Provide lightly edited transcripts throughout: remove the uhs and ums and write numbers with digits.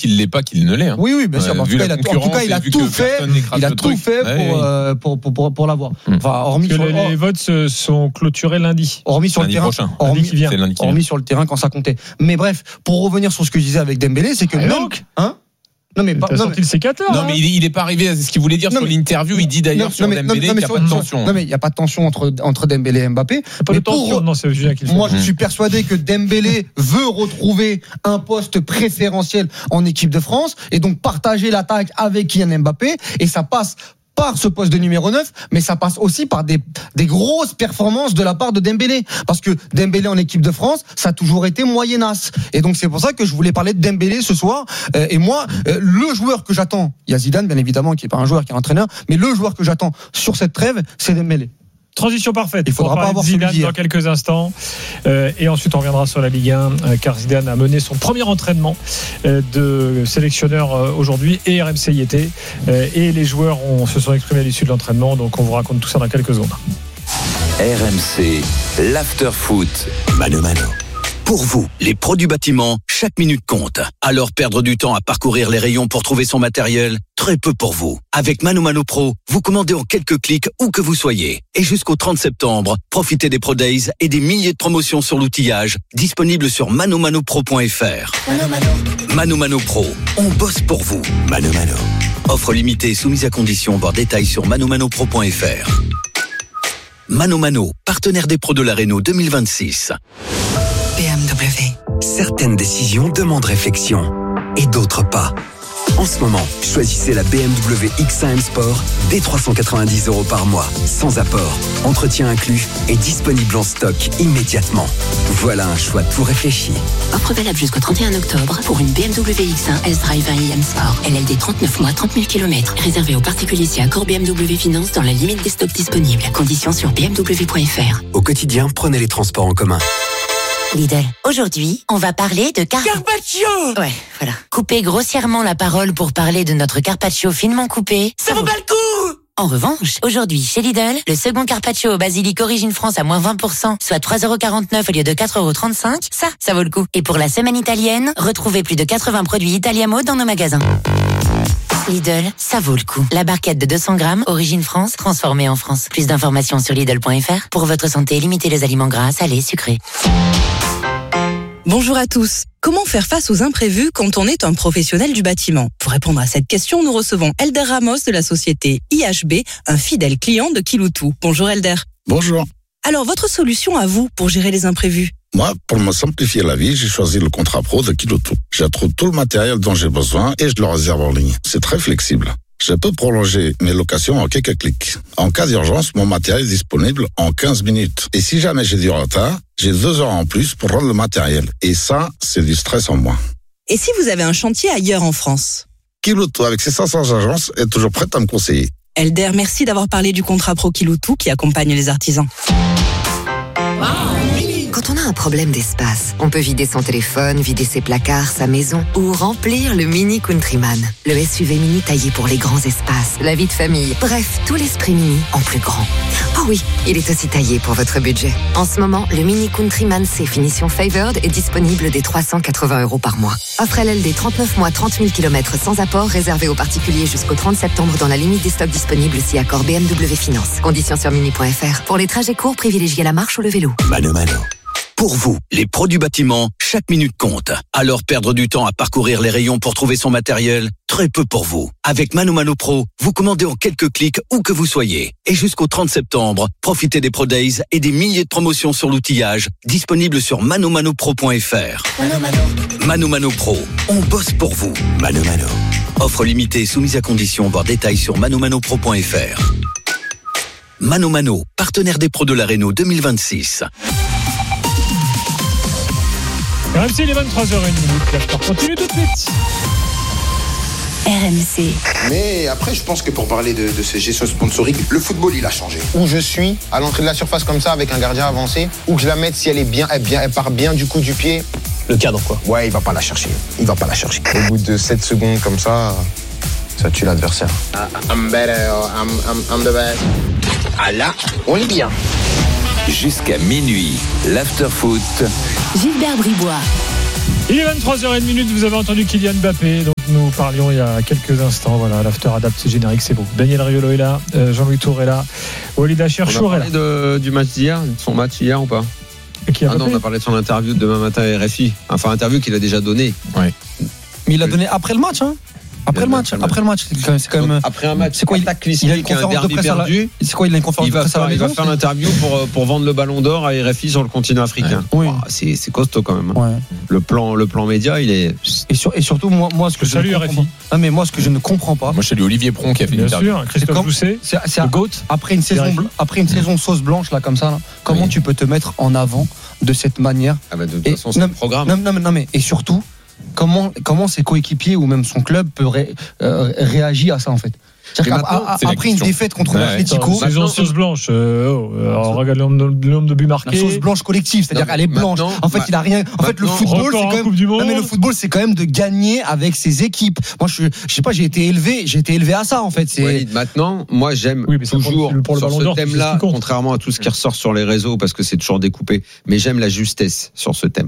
qu'il l'est pas qu'il ne l'est. Hein. Oui, bien sûr. En tout cas, il a tout fait. Il a tout fait pour l'avoir. Enfin, hormis que les votes se sont clôturés lundi. Hormis sur le terrain. Hormis sur le terrain quand ça comptait. Mais bref, pour revenir sur ce que je disais avec Dembélé, c'est que Non mais pas sorti le sécateur. Non mais il est pas arrivé à ce qu'il voulait dire sur l'interview. Il dit d'ailleurs sur Dembélé qu'il n'y a pas de tension. Non mais il n'y a pas de tension entre Dembélé et Mbappé. Pas de tension. Non, c'est Julien qui le fait. Moi je suis persuadé que Dembélé veut retrouver un poste préférentiel en équipe de France et donc partager l'attaque avec Kylian Mbappé, et ça passe par ce poste de numéro 9, mais ça passe aussi par des grosses performances de la part de Dembélé. Parce que Dembélé en équipe de France, ça a toujours été moyennasse. Et donc c'est pour ça que je voulais parler de Dembélé ce soir. Et moi, le joueur que j'attends, il y a Zidane bien évidemment, qui n'est pas un joueur, qui est un entraîneur, mais le joueur que j'attends sur cette trêve, c'est Dembélé. Transition parfaite. Il faudra pas avoir Zidane dans quelques instants. Et ensuite, on reviendra sur la Ligue 1, car Zidane a mené son premier entraînement de sélectionneur aujourd'hui, et RMC y était. Et les joueurs se sont exprimés à l'issue de l'entraînement. Donc, on vous raconte tout ça dans quelques secondes. RMC, l'after-foot, mano mano. Pour vous, les pros du bâtiment, chaque minute compte. Alors perdre du temps à parcourir les rayons pour trouver son matériel, très peu pour vous. Avec Mano Mano Pro, vous commandez en quelques clics où que vous soyez. Et jusqu'au 30 septembre, profitez des Pro Days et des milliers de promotions sur l'outillage, disponibles sur manomanopro.fr. Mano Mano Pro, on bosse pour vous. Mano Mano. Offre limitée soumise à condition, voir détails sur manomanopro.fr. Mano Mano, partenaire des pros de la Renault 2026. BMW. Certaines décisions demandent réflexion et d'autres pas. En ce moment, choisissez la BMW X1 M Sport dès 390 € par mois, sans apport, entretien inclus et disponible en stock immédiatement. Voilà un choix tout réfléchi. Offre valable jusqu'au 31 octobre pour une BMW X1 S-Drive 1 M Sport. LLD 39 mois, 30 000 km. Réservé aux particuliers si accord BMW Finance dans la limite des stocks disponibles. Conditions sur bmw.fr. Au quotidien, prenez les transports en commun. Lidl. Aujourd'hui, on va parler de Carpaccio. Ouais, voilà. Couper grossièrement la parole pour parler de notre carpaccio finement coupé. Ça vaut pas le coup. En revanche, aujourd'hui, chez Lidl, le second carpaccio au basilic origine France à moins 20%, soit 3,49 € au lieu de 4,35 €, ça vaut le coup. Et pour la semaine italienne, retrouvez plus de 80 produits Italiamo dans nos magasins. Lidl, ça vaut le coup. La barquette de 200 grammes, origine France, transformée en France. Plus d'informations sur Lidl.fr. Pour votre santé, limitez les aliments gras, salés, sucrés. Bonjour à tous. Comment faire face aux imprévus quand on est un professionnel du bâtiment ? Pour répondre à cette question, nous recevons Elder Ramos de la société IHB, un fidèle client de Kiloutou. Bonjour Elder. Bonjour. Alors, votre solution à vous pour gérer les imprévus ? Moi, pour me simplifier la vie, j'ai choisi le contrat pro de Kiloutou. J'attrouve tout le matériel dont j'ai besoin et je le réserve en ligne. C'est très flexible. Je peux prolonger mes locations en quelques clics. En cas d'urgence, mon matériel est disponible en 15 minutes. Et si jamais j'ai du retard, j'ai 2 heures en plus pour rendre le matériel. Et ça, c'est du stress en moins. Et si vous avez un chantier ailleurs en France ? Kiloutou, avec ses 500 agences, est toujours prête à me conseiller. Elder, merci d'avoir parlé du contrat pro Kiloutou qui accompagne les artisans. Quand on a un problème d'espace, on peut vider son téléphone, vider ses placards, sa maison ou remplir le Mini Countryman. Le SUV mini taillé pour les grands espaces, la vie de famille, bref, tout l'esprit mini en plus grand. Oh oui, il est aussi taillé pour votre budget. En ce moment, le Mini Countryman C finition Favored est disponible dès 380 € par mois. Offre LLD 39 mois, 30 000 km sans apport, réservé aux particuliers jusqu'au 30 septembre dans la limite des stocks disponibles si accord BMW Finance. Conditions sur mini.fr. Pour les trajets courts, privilégiez la marche ou le vélo. Mano Mano. Pour vous, les pros du bâtiment, chaque minute compte. Alors perdre du temps à parcourir les rayons pour trouver son matériel, très peu pour vous. Avec Mano Mano Pro, vous commandez en quelques clics où que vous soyez. Et jusqu'au 30 septembre, profitez des Pro Days et des milliers de promotions sur l'outillage, disponibles sur manomanopro.fr. Mano Mano Pro, on bosse pour vous. Mano Mano. Offre limitée soumise à condition, voir détails sur manomanopro.fr. Mano Mano, partenaire des pros de la Renault 2026. RMC, il est 23h01. On continue tout de suite. RMC. Mais après, je pense que pour parler de ces gestions sponsoring, le football, il a changé. Où je suis, à l'entrée de la surface comme ça, avec un gardien avancé, où que je la mette, si elle est bien, elle part bien du coup du pied. Le cadre, quoi. Ouais, il va pas la chercher. Il va pas la chercher. Au bout de 7 secondes comme ça tue l'adversaire. I'm better, I'm the best. Ah là, on est bien. Jusqu'à minuit, l'after-foot. Gilbert Bribois. Il est 23h01, vous avez entendu Kylian Mbappé, donc nous parlions il y a quelques instants. Voilà, l'after adapte, c'est générique, c'est beau. Daniel Riolo est là, Jean-Louis Tour est là, Walid Acharchour est là. On a parlé du match d'hier, de son match hier ou pas? Non, on a parlé de son interview de demain matin à RFI. Enfin, interview qu'il a déjà donné. Ouais. Mais il l'a donné après le match, hein. Après le match, c'est quand même. Après un match, c'est quoi, il a une conférence de presse perdu. C'est quoi, il a une conférence de presse à la maison. Il va faire l'interview pour vendre le Ballon d'Or à RFI sur le continent africain. Oui. C'est costaud quand même. Ouais. Le plan média, il est. Et surtout, moi, ce que je ne comprends pas. Mais moi, ce que je ne comprends pas. Moi, je salue Olivier Pron qui a fait une interview. Bien sûr, Christophe Jousset, le GOAT. Après une saison sauce blanche là comme ça, là, comment tu peux te mettre en avant de cette manière? De toute façon, c'est le programme. Non, mais et surtout. Comment ses coéquipiers ou même son club peut réagir à ça en fait? Après une défaite contre l'Atlético, saison sauce blanche, regarde le nombre de buts marqués. La sauce blanche collective, c'est-à-dire qu'elle est blanche. En fait, il a rien. En fait, le football, c'est quand même. Non, mais le football, c'est quand même de gagner avec ses équipes. Moi, je sais pas, j'ai été élevé à ça en fait. Ouais, maintenant, moi, j'aime toujours sur ce thème-là, contrairement à tout ce qui ressort sur les réseaux, parce que c'est toujours découpé. Mais j'aime la justesse sur ce thème.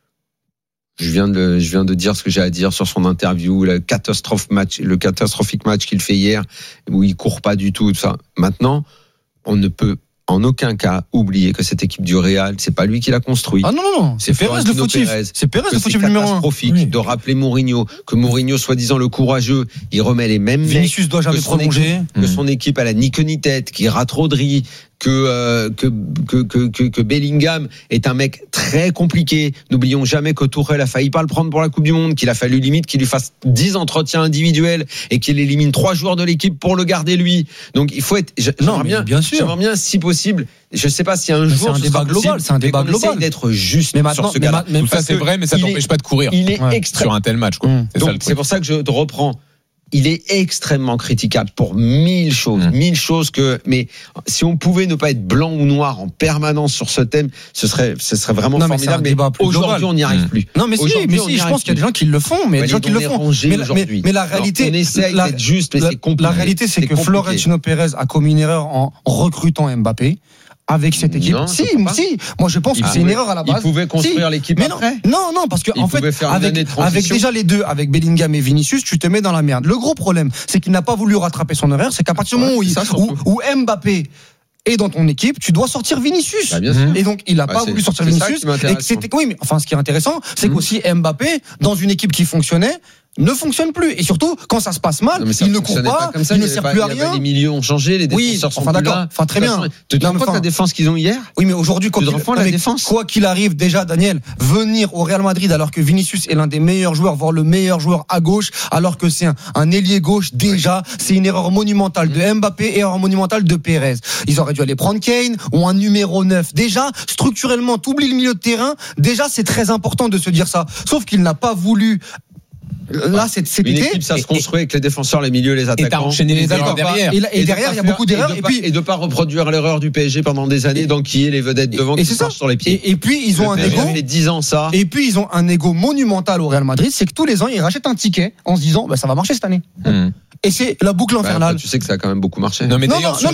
Je viens de dire ce que j'ai à dire sur son interview, le catastrophique match qu'il fait hier, où il court pas du tout ça. Maintenant, on ne peut en aucun cas oublier que cette équipe du Real, c'est pas lui qui l'a construit. Ah non, c'est Pérez le fautif. C'est Pérez le fautif numéro 1. C'est catastrophique de rappeler Mourinho, que Mourinho, soi-disant le courageux, il remet les mêmes mecs. Vinicius doit jamais prolonger. Que son équipe, elle a ni queue ni tête, qui rate Rodri, que Bellingham est un mec très compliqué. N'oublions jamais que Tourelle a failli pas le prendre pour la Coupe du Monde, qu'il a fallu limite qu'il lui fasse 10 entretiens individuels et qu'il élimine 3 joueurs de l'équipe pour le garder lui. Donc il faut être. J'aimerais bien, si possible. Je sais pas si un jour. C'est un débat global. C'est un débat global. D'être juste sur ce gars. Tout ça c'est vrai, mais ça t'empêche pas de courir. Il est extrêmement sur un tel match. Donc c'est pour ça que je te reprends. Il est extrêmement critiquable pour 1000 choses mais si on pouvait ne pas être blanc ou noir en permanence sur ce thème, ce serait vraiment formidable. Mais aujourd'hui, on n'y arrive plus. Non, mais si, je pense qu'il y a des gens qui le font, mais la réalité, on essaie d'être juste, mais c'est compliqué. La réalité, c'est que Florentino Pérez a commis une erreur en recrutant Mbappé. Avec cette équipe, si, moi je pense que c'est une erreur à la base. Il pouvait construire l'équipe après. Non, parce que en fait, avec déjà les deux, avec Bellingham et Vinicius, tu te mets dans la merde. Le gros problème, c'est qu'il n'a pas voulu rattraper son erreur. C'est qu'à partir du moment où Mbappé est dans ton équipe, tu dois sortir Vinicius. Et donc il n'a pas voulu sortir Vinicius. Oui, mais enfin, ce qui est intéressant, c'est qu'aussi Mbappé, dans une équipe qui fonctionnait, ne fonctionne plus. Et surtout, quand ça se passe mal, il ne court pas, il ne sert plus à rien. Les milieux ont changé, les défenseurs sont plus là. Enfin, très bien. Tu te rends compte de la défense qu'ils ont hier? Oui, mais aujourd'hui, quoi qu'il arrive, déjà, Daniel, venir au Real Madrid alors que Vinicius est l'un des meilleurs joueurs, voire le meilleur joueur à gauche, alors que c'est un ailier gauche, déjà, c'est une erreur monumentale de Mbappé et erreur monumentale de Pérez. Ils auraient dû aller prendre Kane ou un numéro 9. Déjà, structurellement, t'oublies le milieu de terrain. Déjà, c'est très important de se dire ça. Sauf qu'il n'a pas voulu. Là, c'est une équipe, ça se construit avec les défenseurs, les milieux, les attaquants. Et t'as enchaîné les erreurs derrière. Et derrière, il y a beaucoup d'erreurs. Et de pas reproduire l'erreur du PSG pendant des années, d'enquiller les vedettes devant qui marchent sur les pieds. Et puis, ils ont un ego. fait 10 ans, ça. Et puis, ils ont un ego monumental au Real Madrid. C'est que tous les ans, ils rachètent un ticket en se disant, ça va marcher cette année. Et c'est la boucle infernale. Tu sais que ça a quand même beaucoup marché. Non, mais là,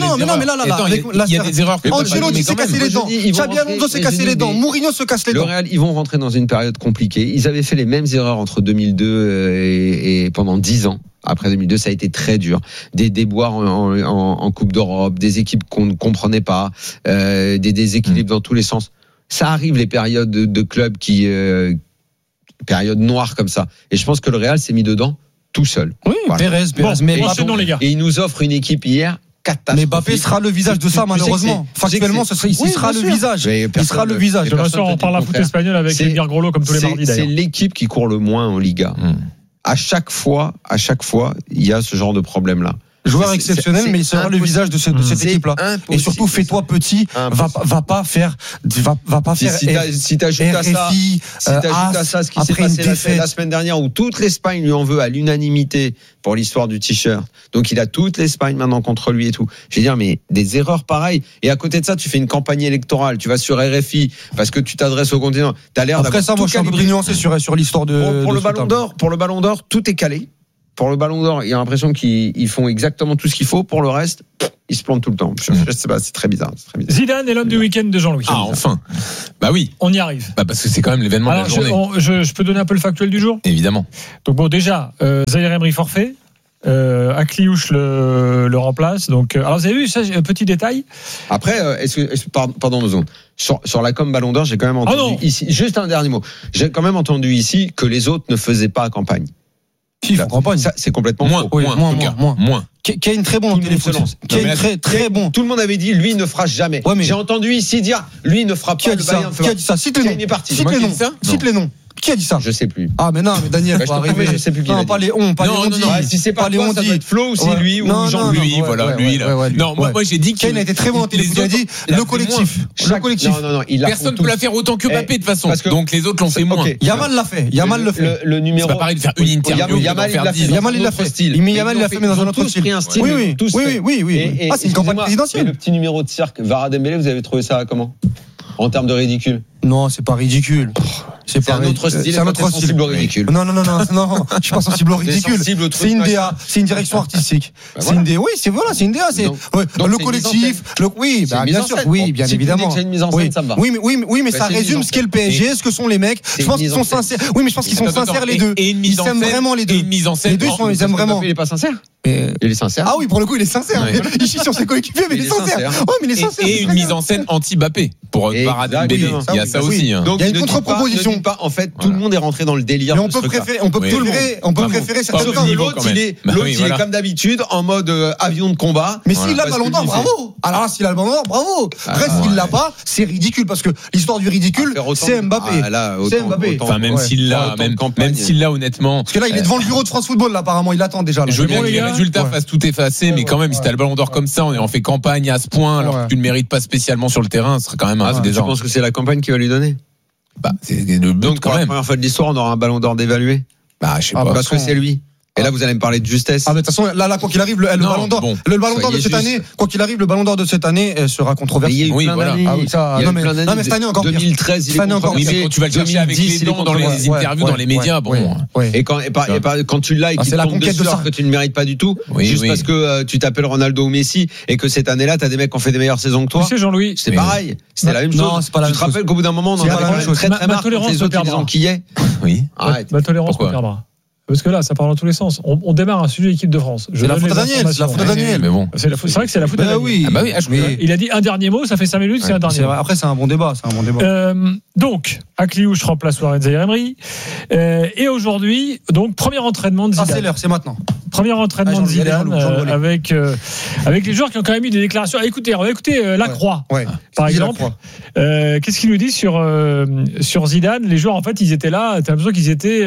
il y a des erreurs. Ancelotti s'est cassé les dents. Xabi Alonso s'est cassé les dents. Mourinho se casse les dents. Le Real, ils vont rentrer dans une période compliquée. Ils avaient fait les mêmes erreurs entre 2002 et pendant 10 ans. Après 2002, ça a été très dur. Des déboires en Coupe d'Europe, des équipes qu'on ne comprenait pas, des déséquilibres dans tous les sens. Ça arrive, les périodes de clubs périodes noires comme ça. Et je pense que le Real s'est mis dedans tout seul. Oui, voilà. Pérez. Mais les gars. Et il nous offre une équipe hier catastrophique. Mais Mbappé sera le visage de ça, malheureusement. Factuellement, il sera le visage. Il sera le visage. Bien sûr, on parle la foot espagnol avec Edgar Grolo comme tous les mardis d'ailleurs. C'est l'équipe qui court le moins en Liga. À chaque fois, il y a ce genre de problème-là. Joueur exceptionnel, mais il sera le visage de cette équipe-là. Et surtout, fais-toi petit, va pas faire. Si t'ajoutes à ça ce qui s'est passé la semaine dernière, où toute l'Espagne lui en veut à l'unanimité pour l'histoire du t-shirt. Donc il a toute l'Espagne maintenant contre lui et tout. Je veux dire, mais des erreurs pareilles. Et à côté de ça, tu fais une campagne électorale, tu vas sur RFI parce que tu t'adresses au continent. T'as l'air d'avoir. Après ça, moi, je suis un peu plus nuancé sur l'histoire de. Pour le Ballon d'Or, tout est calé. Pour le Ballon d'Or, il y a l'impression qu'ils font exactement tout ce qu'il faut. Pour le reste, il se plante tout le temps. Je sais pas, c'est très bizarre. Zidane est l'homme du week-end de Jean-Louis. Ah, enfin. Bah oui. On y arrive. Bah parce que c'est quand même l'événement de la journée. Je peux donner un peu le factuel du jour ? Évidemment. Donc bon, déjà, Zahir Emery forfait. Akliouche le remplace. Donc, alors vous avez vu ça, petit détail. Après, pardon 2 secondes. Sur la com Ballon d'Or, j'ai quand même entendu ici, juste un dernier mot. J'ai quand même entendu ici que les autres ne faisaient pas campagne. Si, campagne. Ça, c'est complètement moins. Qui a une très bonne téléfoot. Qui a une très bon. Tout le monde avait dit, lui ne fera jamais. Ouais, mais j'ai entendu ici dire, lui ne fera pas le Bayern. Qui a dit ça? Cite les noms. Qui a dit ça? Je sais plus. Ah, mais non, mais Daniel, faut arriver. Je sais plus qui. Non, pas les on, pas les on dit. Si c'est pas Léon, ça doit être Flo ou c'est lui ou Jean-Louis. Voilà, lui, là. Non, moi, j'ai dit Kane a été très bon en téléfoot. Il a dit le collectif. Non, personne ne peut la faire autant que Mbappé, de toute façon. Donc, les autres l'ont fait moins. Yamal l'a fait. Le numéro. C'est pas pareil de faire une interview. Yamal, il l'a fait. Yamal, il l'a fait, mais dans un autre style. Oui. Ah, c'est une campagne présidentielle. Le petit numéro de cirque, Varane Dembélé, vous avez trouvé ça comment? En termes de ridicule? Non, c'est pas ridicule. C'est un autre style. C'est un autre sensible au ridicule. Non. Je suis pas sensible au ridicule. C'est une DA, c'est une direction artistique. C'est une DA. Oui, c'est une DA. C'est le collectif. Oui, bien sûr. Oui, bien évidemment. C'est une mise en scène, ça me va. Oui, mais ça résume ce qu'est le PSG, ce que sont les mecs. Je pense qu'ils sont sincères. Oui, mais je pense qu'ils sont sincères les deux. Ils s'aiment vraiment les deux. Une mise en scène. Les deux, ils s'aiment vraiment. Il est pas sincère. Il est sincère. Ah oui, pour le coup, il est sincère. Il chie sur ses coéquipiers, mais il est sincère. Ouais, mais il est sincère. Et une mise en scène anti-Mbappé pour Varane Dembélé. Il y a ça aussi. Donc il y a une contre-proposition. En fait, tout le monde est rentré dans le délire. Mais on peut préférer certains. L'autre, il est comme d'habitude en mode avion de combat. Mais s'il a le Ballon d'Or, bravo. Alors là, s'il a le Ballon d'Or, bravo. Après, s'il l'a pas, c'est ridicule parce que l'histoire du ridicule, c'est Mbappé. C'est Mbappé. Enfin, même s'il l'a, honnêtement. Parce que là, il est devant le bureau de France Football, là, apparemment, il attend déjà. Je veux bien que les résultats fassent tout effacer, mais quand même, si t'as le Ballon d'Or comme ça, on est en fait campagne à ce point, alors que tu ne mérites pas spécialement sur le terrain, ce serait quand même un désordre. Tu penses que c'est la campagne qui va lui donner? C'est le but. Donc, pour la première fois de l'histoire, on aura un Ballon d'Or dévalué? Je sais pas. Parce que c'est lui. Et là, vous allez me parler de justesse. Ah, mais de toute façon, là, quoi qu'il arrive, le Ballon d'Or, le Ballon d'Or de cette année, quoi qu'il arrive, le Ballon d'Or de cette année sera controversé. Oui, voilà. Non, mais cette année encore pire. 2013, il est controversé. Mais quand tu vas le chercher avec les dents dans les interviews, dans les médias, bon. Et quand tu l'as et qu'il tombe dessus que tu ne mérites pas du tout, juste parce que tu t'appelles Ronaldo ou Messi et que cette année-là, t'as des mecs qui ont fait des meilleures saisons que toi. C'est Jean-Louis. C'est pareil. C'était la même chose. Non, c'est pas la même chose. Tu te rappelles qu'au bout d'un moment, on en avait très marre quand les autres ils enquillaient. Oui. Ma tolérance me perdra. Parce que là, ça parle dans tous les sens. On démarre un sujet équipe de France. C'est la faute à Daniel. Mais bon. C'est vrai que c'est la faute à Daniel. Oui. Il a dit un dernier mot, ça fait 5 minutes, c'est un dernier mot. Après, c'est un bon débat. Donc, Akliouche remplace Zahir Emery. Et aujourd'hui, donc, premier entraînement de Zidane. C'est l'heure, c'est maintenant. Premier entraînement de Zidane avec les joueurs qui ont quand même eu des déclarations. Écoutez, on va écouter Lacroix, par exemple. Qu'est-ce qu'il nous dit sur Zidane? Les joueurs, en fait, ils étaient là. T'as l'impression qu'ils étaient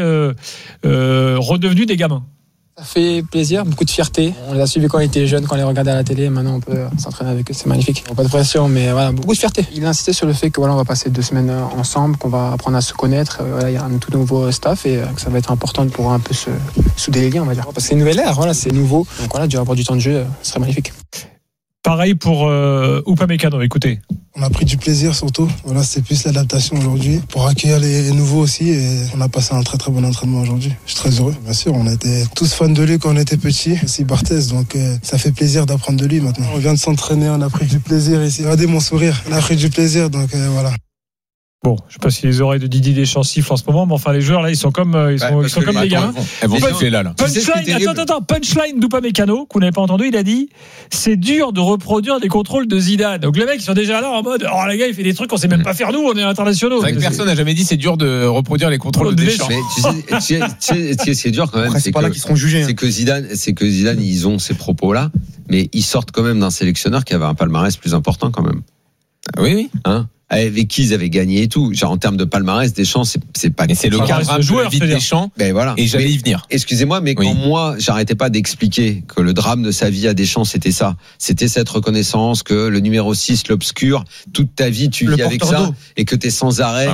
redevenus des gamins. Ça fait plaisir, beaucoup de fierté. On les a suivis quand on était jeunes, quand on les regardait à la télé. Maintenant, on peut s'entraîner avec eux, c'est magnifique. Pas de pression, mais voilà, beaucoup de fierté. Il a insisté sur le fait que on va passer 2 semaines ensemble, qu'on va apprendre à se connaître. Il y a un tout nouveau staff et que ça va être important pour un peu se souder les liens, on va dire. Parce que c'est une nouvelle ère, c'est nouveau. Donc voilà, avoir du temps de jeu, ce serait magnifique. Pareil pour Upamecano, écoutez. On a pris du plaisir surtout. Voilà, c'était plus l'adaptation aujourd'hui pour accueillir les nouveaux aussi. Et on a passé un très très bon entraînement aujourd'hui. Je suis très heureux. Bien sûr, on était tous fans de lui quand on était petits, aussi Barthez. Donc ça fait plaisir d'apprendre de lui maintenant. On vient de s'entraîner, on a pris du plaisir ici. Regardez mon sourire, on a pris du plaisir. Donc voilà. Bon, je sais pas si les oreilles de Didier Deschamps sifflent en ce moment, mais enfin les joueurs là, ils sont comme des gamins. Elles vont siffler là. Punchline d'Upamecano, que vous n'avez pas entendu, il a dit c'est dur de reproduire des contrôles de Zidane. Donc les mecs ils sont déjà là en mode les gars il fait des trucs qu'on sait même pas faire nous, on est internationaux. C'est vrai que personne n'a jamais dit c'est dur de reproduire les contrôles de Deschamps. Mais tu sais c'est dur quand même. Après, c'est pas là qu'ils seront jugés. C'est que Zidane ils ont ces propos là, mais ils sortent quand même d'un sélectionneur qui avait un palmarès plus important quand même. Oui. Avec qui ils avaient gagné et tout. Genre en termes de palmarès, Deschamps, c'est pas. Et c'est le cadre de joueur de Deschamps. Ben voilà. Et j'allais y venir. Excusez-moi, mais quand moi, j'arrêtais pas d'expliquer que le drame de sa vie à Deschamps, c'était ça. C'était cette reconnaissance que le numéro 6, l'obscur, toute ta vie, tu vis avec ça et que t'es sans arrêt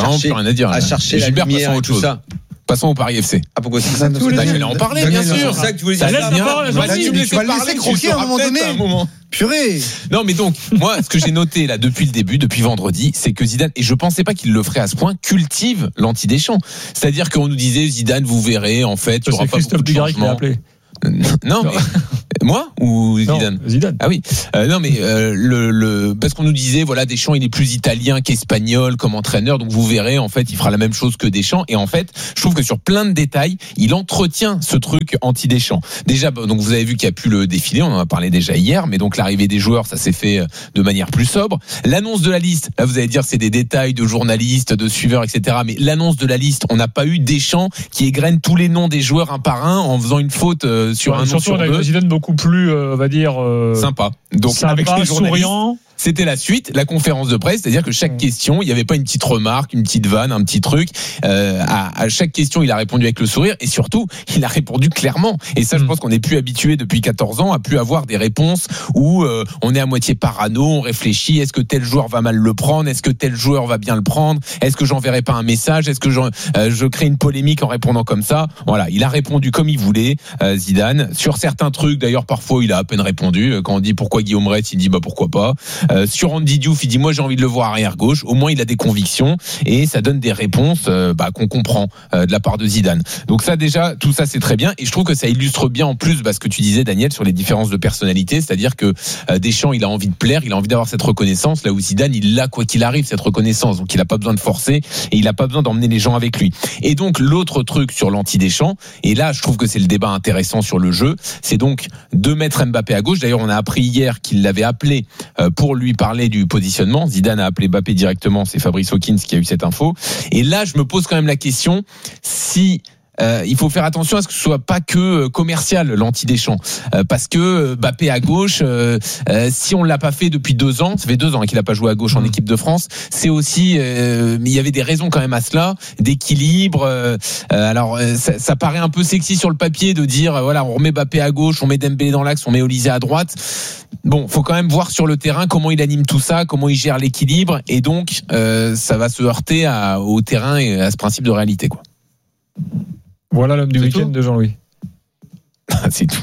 à chercher la lumière et tout ça. Passons au Paris FC. Ah, pourquoi c'est ça? J'allais en parler, bien sûr. C'est ça que tu voulais dire. Tu vas le laisser croquer à un moment donné. Purée. Non, mais donc, moi, ce que j'ai noté là depuis le début, depuis vendredi, c'est que Zidane, et je pensais pas qu'il le ferait à ce point, cultive l'anti-Deschamps. C'est-à-dire qu'on nous disait, Zidane, vous verrez, en fait, il y aura pas beaucoup de changements. Qui l'a appelé. Non, Moi ou Zidane? Non, Zidane. Ah oui. Non mais parce qu'on nous disait voilà Deschamps il est plus italien qu'espagnol comme entraîneur, donc vous verrez en fait il fera la même chose que Deschamps, et en fait je trouve que sur plein de détails il entretient ce truc anti-Deschamps. Déjà donc vous avez vu qu'il y a plus le défilé, on en a parlé déjà hier, mais donc l'arrivée des joueurs ça s'est fait de manière plus sobre. L'annonce de la liste, là vous allez dire c'est des détails de journalistes, de suiveurs, etc. Mais l'annonce de la liste, on n'a pas eu Deschamps qui égrène tous les noms des joueurs un par un en faisant une faute sur un nom sur deux. On a Zidane beaucoup plus, on va dire sympa. Donc sympa, avec les journalistes, souriant. C'était la suite, la conférence de presse, c'est-à-dire que chaque question, il n'y avait pas une petite remarque, une petite vanne, un petit truc. À chaque question, il a répondu avec le sourire, et surtout, il a répondu clairement. Et ça, je pense qu'on n'est plus habitué depuis 14 ans à plus avoir des réponses où on est à moitié parano, on réfléchit, est-ce que tel joueur va mal le prendre, est-ce que tel joueur va bien le prendre, est-ce que j'enverrai pas un message, est-ce que je crée une polémique en répondant comme ça. Voilà, il a répondu comme il voulait, Zidane. Sur certains trucs, d'ailleurs, parfois, il a à peine répondu. Quand on dit pourquoi Guillaume Retz, il dit bah pourquoi pas. Sur Andy Diouf, il dit moi j'ai envie de le voir arrière gauche. Au moins il a des convictions et ça donne des réponses qu'on comprend de la part de Zidane. Donc ça déjà, tout ça c'est très bien, et je trouve que ça illustre bien en plus ce que tu disais Daniel sur les différences de personnalité, c'est-à-dire que Deschamps il a envie de plaire, il a envie d'avoir cette reconnaissance, là où Zidane il l'a quoi qu'il arrive cette reconnaissance, donc il a pas besoin de forcer et il a pas besoin d'emmener les gens avec lui. Et donc l'autre truc sur l'anti-Deschamps, et là je trouve que c'est le débat intéressant sur le jeu, c'est donc de mettre Mbappé à gauche. D'ailleurs on a appris hier qu'il l'avait appelé pour lui parler du positionnement. Zidane a appelé Mbappé directement, c'est Fabrice Hawkins qui a eu cette info. Et là, je me pose quand même la question si il faut faire attention à ce que ce soit pas que commercial l'anti-Deschamps, parce que Mbappé à gauche, si on l'a pas fait depuis 2 ans, ça fait 2 ans qu'il a pas joué à gauche en équipe de France, c'est aussi il y avait des raisons quand même à cela, d'équilibre. Alors ça paraît un peu sexy sur le papier de dire voilà on remet Mbappé à gauche, on met Dembélé dans l'axe, on met Olysée à droite. Bon, faut quand même voir sur le terrain comment il anime tout ça, comment il gère l'équilibre, et donc ça va se heurter au terrain et à ce principe de réalité, quoi. Voilà l'homme du week-end de Jean-Louis. C'est tout.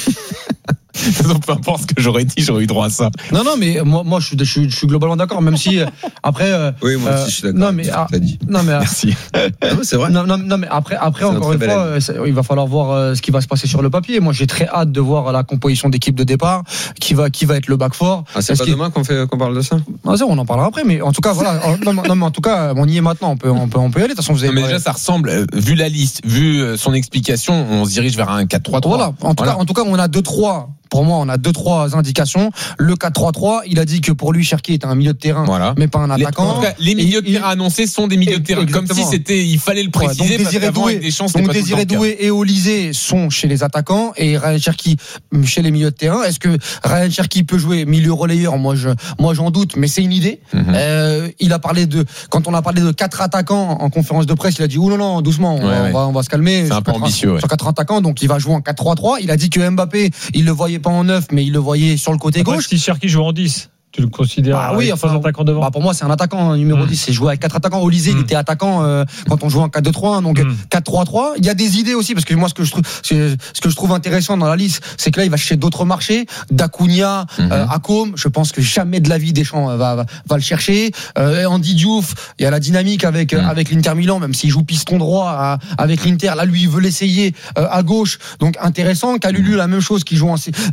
Peu importe ce que j'aurais dit, j'aurais eu droit à ça. Non, mais moi je suis globalement d'accord, même si après. Oui, moi aussi je suis d'accord. Non, mais merci. C'est vrai. Non, mais après encore une fois, il va falloir voir ce qui va se passer sur le papier. Moi, j'ai très hâte de voir la composition d'équipe de départ, qui va être le back four. Ah, c'est pas demain qu'on parle de ça. Non, ça, on en parlera après, mais en tout cas, voilà. non, mais en tout cas, on y est maintenant. On peut y aller. De toute façon, vous avez. Mais déjà, ça ressemble. Vu la liste, vu son explication, on se dirige vers un 4-3-3. Voilà. En tout cas, on a 2-3. Pour moi, on a 2-3 indications. Le 4-3-3, il a dit que pour lui, Cherki était un milieu de terrain, mais pas un attaquant. En tout cas, les milieux de terrain annoncés sont des milieux de terrain. Exactement. Comme si il fallait le préciser, parce qu'avant, avec des chances, donc Désiré Doué et Olysée sont chez les attaquants et Ryan Cherki chez les milieux de terrain. Est-ce que Ryan Cherki peut jouer milieu relayeur? Moi, j'en doute, mais c'est une idée. Il a parlé quand on a parlé de 4 attaquants en conférence de presse, il a dit non, doucement, on va se calmer. C'est un peu ambitieux. Sur 4 attaquants, donc il va jouer en 4-3-3. Il a dit que Mbappé, il le voyait pas en 9, mais il le voyait sur le côté gauche. Si Cherki joue en 10, tu le considères attaquant devant? Pour moi, c'est un attaquant numéro 10. C'est joué avec 4 attaquants. Olysée, il était attaquant quand on jouait en 4-2-3. Donc 4-3-3. Il y a des idées aussi, parce que moi, ce que je trouve intéressant dans la liste, c'est que là, il va chercher d'autres marchés. D'Acuna, Accom. Je pense que jamais de la vie Deschamps va le chercher. Andy Diouf, il y a la dynamique avec l'Inter Milan, même s'il joue piston droit avec l'Inter. Là, lui, il veut l'essayer à gauche. Donc intéressant. Calulu, la même chose, qui joue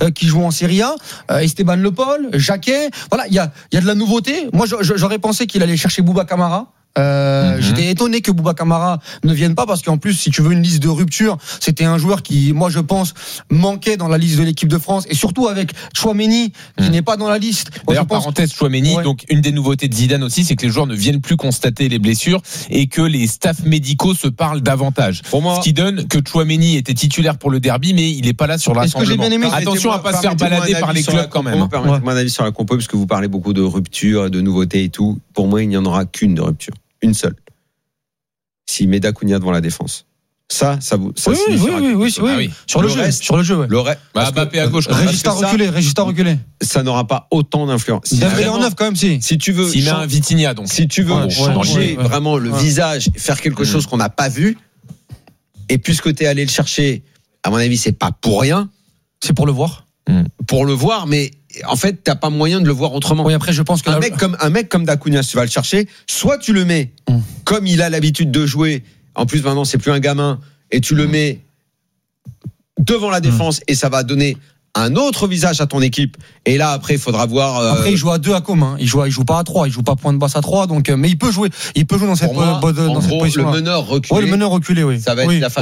en Serie A. Esteban Le Paul, Jacquet. Voilà, il y a de la nouveauté. Moi, j'aurais pensé qu'il allait chercher Bouba Kamara. J'étais étonné que Bouba Kamara ne vienne pas, parce qu'en plus, si tu veux une liste de rupture, c'était un joueur qui, moi, je pense, manquait dans la liste de l'équipe de France, et surtout avec Chouameni qui n'est pas dans la liste. D'ailleurs, parenthèse, Chouameni, donc une des nouveautés de Zidane aussi, c'est que les joueurs ne viennent plus constater les blessures et que les staffs médicaux se parlent davantage. Pour moi, ce qui donne que Chouameni était titulaire pour le derby, mais il n'est pas là sur le rassemblement. Attention à pas se faire balader par les clubs quand même. Permettez-moi mon avis sur la compo, parce que vous parlez beaucoup de rupture, de nouveautés et tout. Pour moi, il n'y en aura qu'une de rupture. Une seule. S'il met D'Acuna devant la défense. Ça oui. Sur le jeu. Mbappé à gauche. Régista reculé. Ça n'aura pas autant d'influence. Dembélé en 9 quand même, si tu veux. S'il met un Vitinha, donc. Si tu veux changer vraiment le visage, faire quelque chose qu'on n'a pas vu, et puisque tu es allé le chercher, à mon avis, c'est pas pour rien. C'est pour le voir. Pour le voir, mais en fait, t'as pas moyen de le voir autrement. Oui, après, je pense que un mec comme D'Acuna, si tu vas le chercher, soit tu le mets comme il a l'habitude de jouer. En plus, maintenant, c'est plus un gamin, et tu le mets devant la défense, et ça va donner un autre visage à ton équipe. Et là, après, il faudra voir. Après, il joue à 2 à Com. Il joue pas à 3. Il joue pas point de basse à 3. Donc, mais il peut jouer dans cette position. Le meneur reculé. Oui, le meneur reculé, oui. Ça va être la façon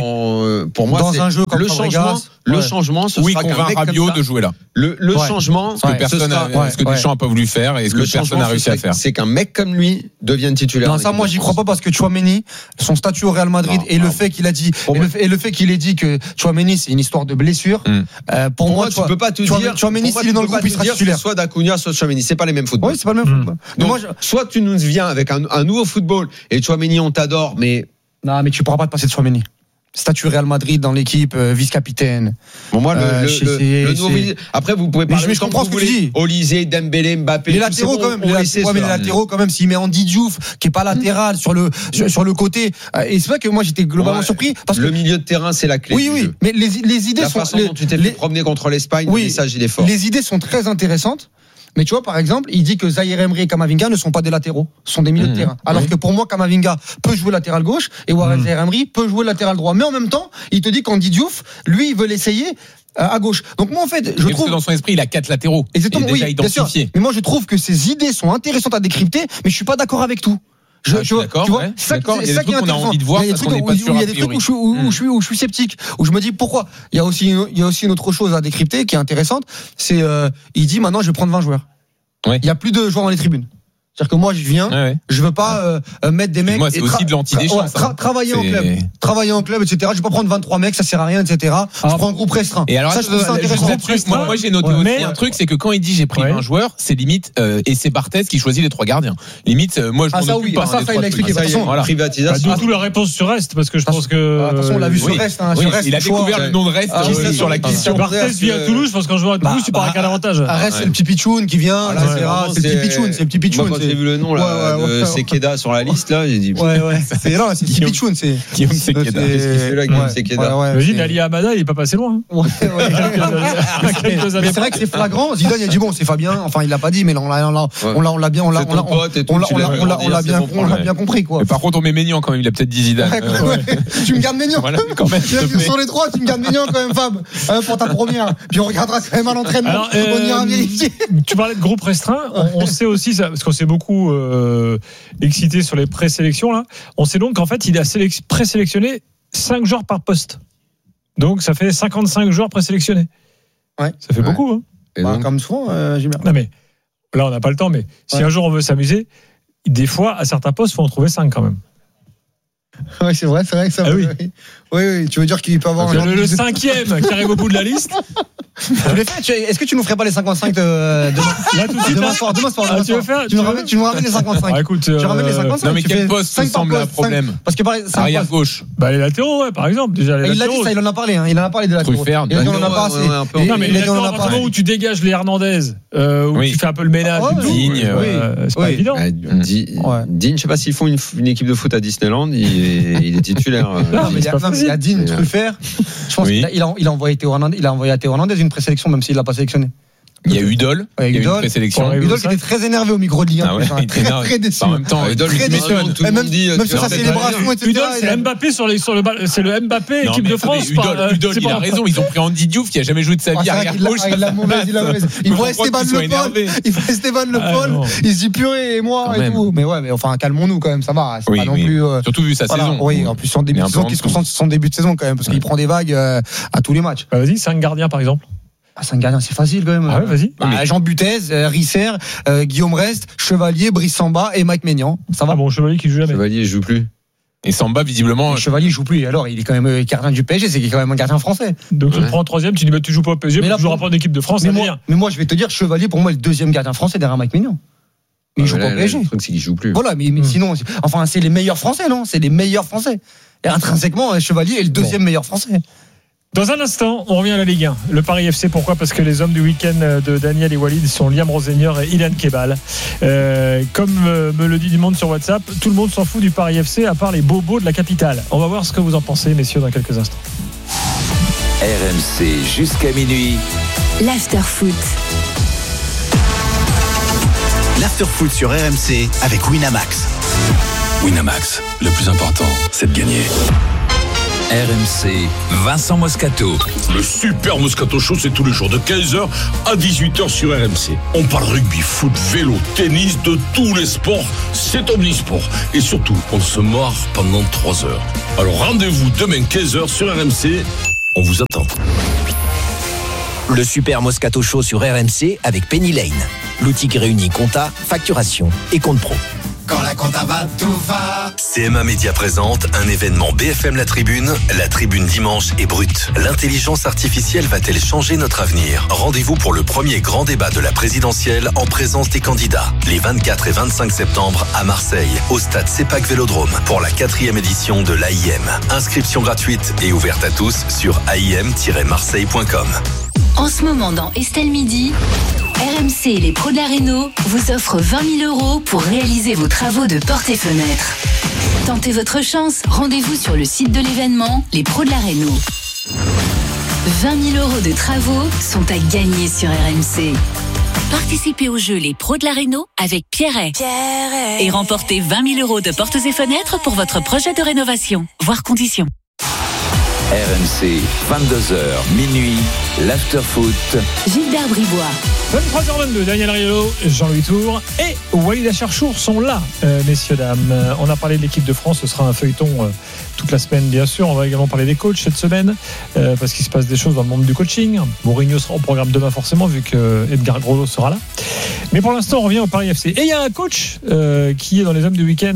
dont pour moi, dans un jeu comme le changement, ce sera convainc Rabiot de jouer là. Le changement, ce que Deschamps n'a pas voulu faire et ce que personne n'a réussi à faire. C'est qu'un mec comme lui devienne titulaire. Non, ça, moi, j'y crois pas parce que Tchouaméni, son statut au Real Madrid et le fait qu'il a dit, et le fait qu'il ait dit que Tchouaméni, c'est une histoire de blessure. Pour moi, tu peux pas te dire. Tchouaméni, s'il est dans le groupe, il sera titulaire. Soit D'Acunha, soit Tchouaméni. C'est pas les mêmes footballs. Oui, c'est pas le même football. Donc, soit tu nous viens avec un nouveau football et Tchouaméni, on t'adore, mais. Non, mais tu pourras pas te passer de Tchouaméni. Statut Real Madrid dans l'équipe, vice-capitaine. Bon, moi, le nouveau. Après, vous pouvez parler. Mais je comprends ce que tu dis. Olysée, Dembélé, Mbappé. Les latéraux, quand même. Les latéraux, quand même, s'il met Andy Diouf, qui est pas latéral sur le côté. Et c'est vrai que moi, j'étais globalement surpris. Parce que le milieu de terrain, c'est la clé. Oui. Mais les idées sont. La façon dont tu t'es fait promener contre l'Espagne, le message, il est fort. Les idées sont très intéressantes. Mais tu vois, par exemple, il dit que Zaïre Emery et Kamavinga ne sont pas des latéraux, ce sont des milieux de terrain. Alors que pour moi, Kamavinga peut jouer latéral gauche et Warren Zaïre Emery peut jouer latéral droit. Mais en même temps, il te dit qu'Andy Diouf, lui, il veut l'essayer à gauche. Donc moi, en fait, je trouve que dans son esprit, il a 4 latéraux. Exactement, il est déjà identifié. Bien sûr. Mais moi, je trouve que ces idées sont intéressantes à décrypter, mais je suis pas d'accord avec tout. D'accord. C'est ça qui est trucs qu'on a envie de voir parce qu'on n'est pas sûr. Il y a des trucs où je suis sceptique, où je me dis pourquoi. Il y a aussi une autre chose à décrypter qui est intéressante. C'est il dit maintenant, je vais prendre 20 joueurs. Il y a plus de joueurs dans les tribunes. C'est-à-dire que moi, je viens, je veux pas mettre des mecs. Moi, c'est aussi de l'anti-Deschamps. Travailler en club, etc. Je vais pas prendre 23 mecs, ça sert à rien, etc. Je prends un groupe restreint. Et alors, ça, je trouve ça intéressant. Moi, j'ai noté aussi un truc, c'est que quand il dit j'ai pris 20 joueurs, c'est limite, et c'est Barthez qui choisit les 3 gardiens. Limite, moi, je m'en occupe pas. Ça, il a expliqué. Privatisation. D'où la réponse sur Rest, parce que je pense que. De toute façon, on l'a vu sur Rest. Il a découvert le nom de Rest sur la question. Barthez vit à Toulouse, je pense qu'en jouant à Toulouse, tu pars avec un avantage. Rest, c'est le petit Pichoun qui vient, etc. C'est le petit Pichoun. Moi, quand j'ai vu le nom, là. Sekeda sur la liste là, j'ai dit c'est Pichoun, c'est Guillaume Sekeda. Imagine Ali Hamada, il est pas passé loin. Mais c'est vrai que c'est flagrant. Zidane il a dit bon, c'est Fabien, enfin il l'a pas dit, mais on l'a bien compris quoi. Par contre on met Maignan quand même, il a peut-être dit Zidane. Tu me gardes Maignan quand même. Sur les 3 tu me gardes Maignan quand même, Fab, pour ta première. Puis on regardera quand même à l'entraînement. On ira vérifier. Tu parlais de groupe restreint, on sait aussi parce qu'on s'est beaucoup excité sur les présélections là. On sait donc qu'en fait il a présélectionné 5 joueurs par poste. Donc ça fait 55 joueurs présélectionnés. Ouais. Ça fait beaucoup hein. Comme souvent Gilbert. Non mais là on n'a pas le temps, mais si un jour on veut s'amuser, des fois à certains postes faut en trouver 5 quand même. Oui, c'est vrai que ça. Oui, tu veux dire qu'il peut avoir le 5e qui arrive au bout de la liste. Est-ce que tu nous ferais pas les 55 demain là tout de suite demain soir tu veux faire tu nous ramènes les 55. Écoute, tu ramènes les 55. Non mais quel poste te semble un problème? Parce que arrière gauche. Les latéraux par exemple déjà les latéraux. Il l'a dit ça, il en a parlé il en a parlé de latéraux. Il en a pas assez. Non mais les latéraux où tu dégages les Hernandez où tu fais un peu le ménage Digne c'est pas évident. Digne, je sais pas s'ils font une équipe de foot à Disneyland, il est titulaire. Non mais il y a Digne, Truffert. Je pense qu'il a envoyé à Théo Hernandez une présélection même s'il l'a pas sélectionné. Il y a Udol, il y a eu une présélection. Udol qui était très énervé au micro de Ligue 1. Très déçu. En même temps, Udol, très déçu. Même sur sa célébration, etc. Udol, c'est Mbappé c'est le Mbappé équipe de France. Udol, il a raison. Ils ont pris Andy Diouf qui a jamais joué de sa vie arrière gauche. Il a mauvaise. Il voit Esteban Le Paul. Il se dit purée et moi et tout. Mais enfin calmons-nous quand même, ça va. C'est pas non plus. Surtout vu sa saison. Oui, en plus son début de saison, qu'est-ce qu'on sent son début de saison quand même, parce qu'il prend des vagues à tous les matchs. Vas-y, 5 gardiens par exemple. 5 gardiens, c'est facile quand même. Ah ouais, vas-y. Jean Butez, Risser, Guillaume Rest, Chevalier, Brice Samba et Mike Maignan. Ça va. Bon, Chevalier qui joue jamais. Chevalier joue plus. Et Samba visiblement. Chevalier joue plus. Alors il est quand même gardien du PSG, c'est quand même un gardien français. Donc tu prends 3e, tu dis tu joues pas au PSG, mais tu joueras pas en équipe de France. Mais moi je vais te dire, Chevalier pour moi est le 2e gardien français derrière Mike Maignan. Mais il joue pas au PSG. Le truc c'est qu'il joue plus. Voilà, mais sinon, enfin c'est les meilleurs Français, non? C'est les meilleurs Français. Et intrinsèquement, Chevalier est le 2e meilleur Français. Dans un instant, on revient à la Ligue 1. Le Paris FC, pourquoi ? Parce que les hommes du week-end de Daniel et Walid sont Liam Rosenior et Ilan Kebal. Comme me le dit du monde sur WhatsApp, tout le monde s'en fout du Paris FC à part les bobos de la capitale. On va voir ce que vous en pensez, messieurs, dans quelques instants. RMC jusqu'à minuit. L'after-foot. L'after-foot sur RMC avec Winamax. Winamax, le plus important, c'est de gagner. RMC, Vincent Moscato. Le Super Moscato Show, c'est tous les jours de 15h à 18h sur RMC. On parle rugby, foot, vélo, tennis, de tous les sports. C'est omnisport. Et surtout, on se marre pendant 3 heures. Alors rendez-vous demain 15h sur RMC. On vous attend. Le Super Moscato Show sur RMC avec Penny Lane. L'outil qui réunit compta, facturation et compte pro. Quand la compta va, tout va. CMA Média présente un événement BFM La Tribune. La Tribune dimanche est brute. L'intelligence artificielle va-t-elle changer notre avenir ? Rendez-vous pour le premier grand débat de la présidentielle en présence des candidats. Les 24 et 25 septembre à Marseille, au stade CEPAC Vélodrome, pour la 4e édition de l'AIM. Inscription gratuite et ouverte à tous sur aim-marseille.com. En ce moment dans Estelle Midi, RMC et les pros de la Réno vous offrent 20 000 € pour réaliser vos travaux de portes et fenêtres. Tentez votre chance, rendez-vous sur le site de l'événement, les pros de la Réno. 20 000 € de travaux sont à gagner sur RMC. Participez au jeu Les Pros de la Réno avec Pierret. Et remportez 20 000 € de portes et fenêtres pour votre projet de rénovation. Voir conditions. RMC, 22h, minuit, l'after-foot. Gilbert Bribois. 23h22, Daniel Riolo, Jean-Louis Tour et Walid Acharchour sont là, messieurs, dames. On a parlé de l'équipe de France, ce sera un feuilleton toute la semaine, bien sûr. On va également parler des coachs cette semaine, parce qu'il se passe des choses dans le monde du coaching. Mourinho sera au programme demain, forcément, vu que Edgar Grosjean sera là. Mais pour l'instant, on revient au Paris FC. Et il y a un coach qui est dans les hommes du week-end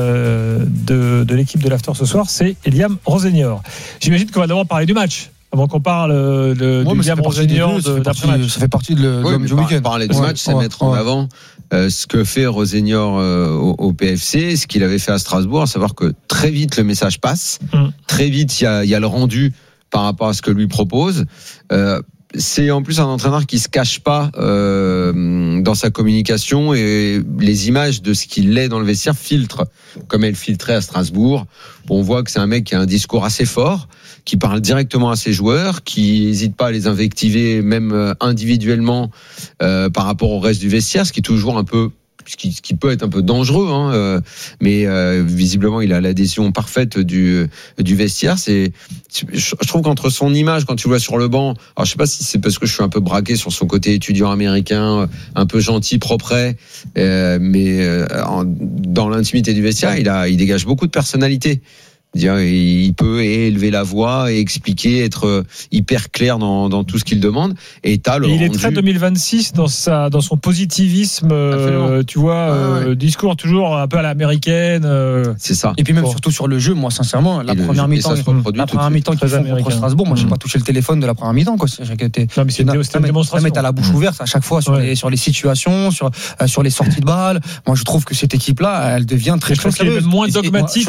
de l'équipe de l'after ce soir, c'est Eliam Rossignol. J'imagine qu'on va d'abord parler du match avant qu'on parle du Eliam Rossignol d'après-match. Ça fait partie de l'homme du week-end. Parler du match, c'est mettre en avant ce que fait Rossignol au PFC, ce qu'il avait fait à Strasbourg, à savoir que très vite le message passe, très vite il y a le rendu par rapport à ce que lui propose. C'est en plus un entraîneur qui se cache pas dans sa communication, et les images de ce qu'il est dans le vestiaire filtrent, comme elle filtrait à Strasbourg. On voit que c'est un mec qui a un discours assez fort, qui parle directement à ses joueurs, qui n'hésite pas à les invectiver même individuellement par rapport au reste du vestiaire, ce qui est toujours un peu, ce qui peut être un peu dangereux, mais visiblement il a l'adhésion parfaite du vestiaire. Je trouve qu'entre son image quand tu le vois sur le banc, alors je sais pas si c'est parce que je suis un peu braqué sur son côté étudiant américain, un peu gentil, propre, mais dans l'intimité du vestiaire, il dégage beaucoup de personnalité. Il peut élever la voix et expliquer, être hyper clair dans tout ce qu'il demande. Et il est très 2026 dans son positivisme, tu vois, discours toujours un peu à l'américaine. C'est ça. Et puis même surtout sur le jeu, moi sincèrement, la première mi-temps qu'ils font contre Strasbourg, moi j'ai pas touché le téléphone de la première mi-temps, quoi. Non, mais c'est une démonstration. Ça met à la bouche ouverte à chaque fois sur les situations, sur les sorties de balles. Moi je trouve que cette équipe-là, elle devient très très sérieuse. Elle est même moins dogmatique.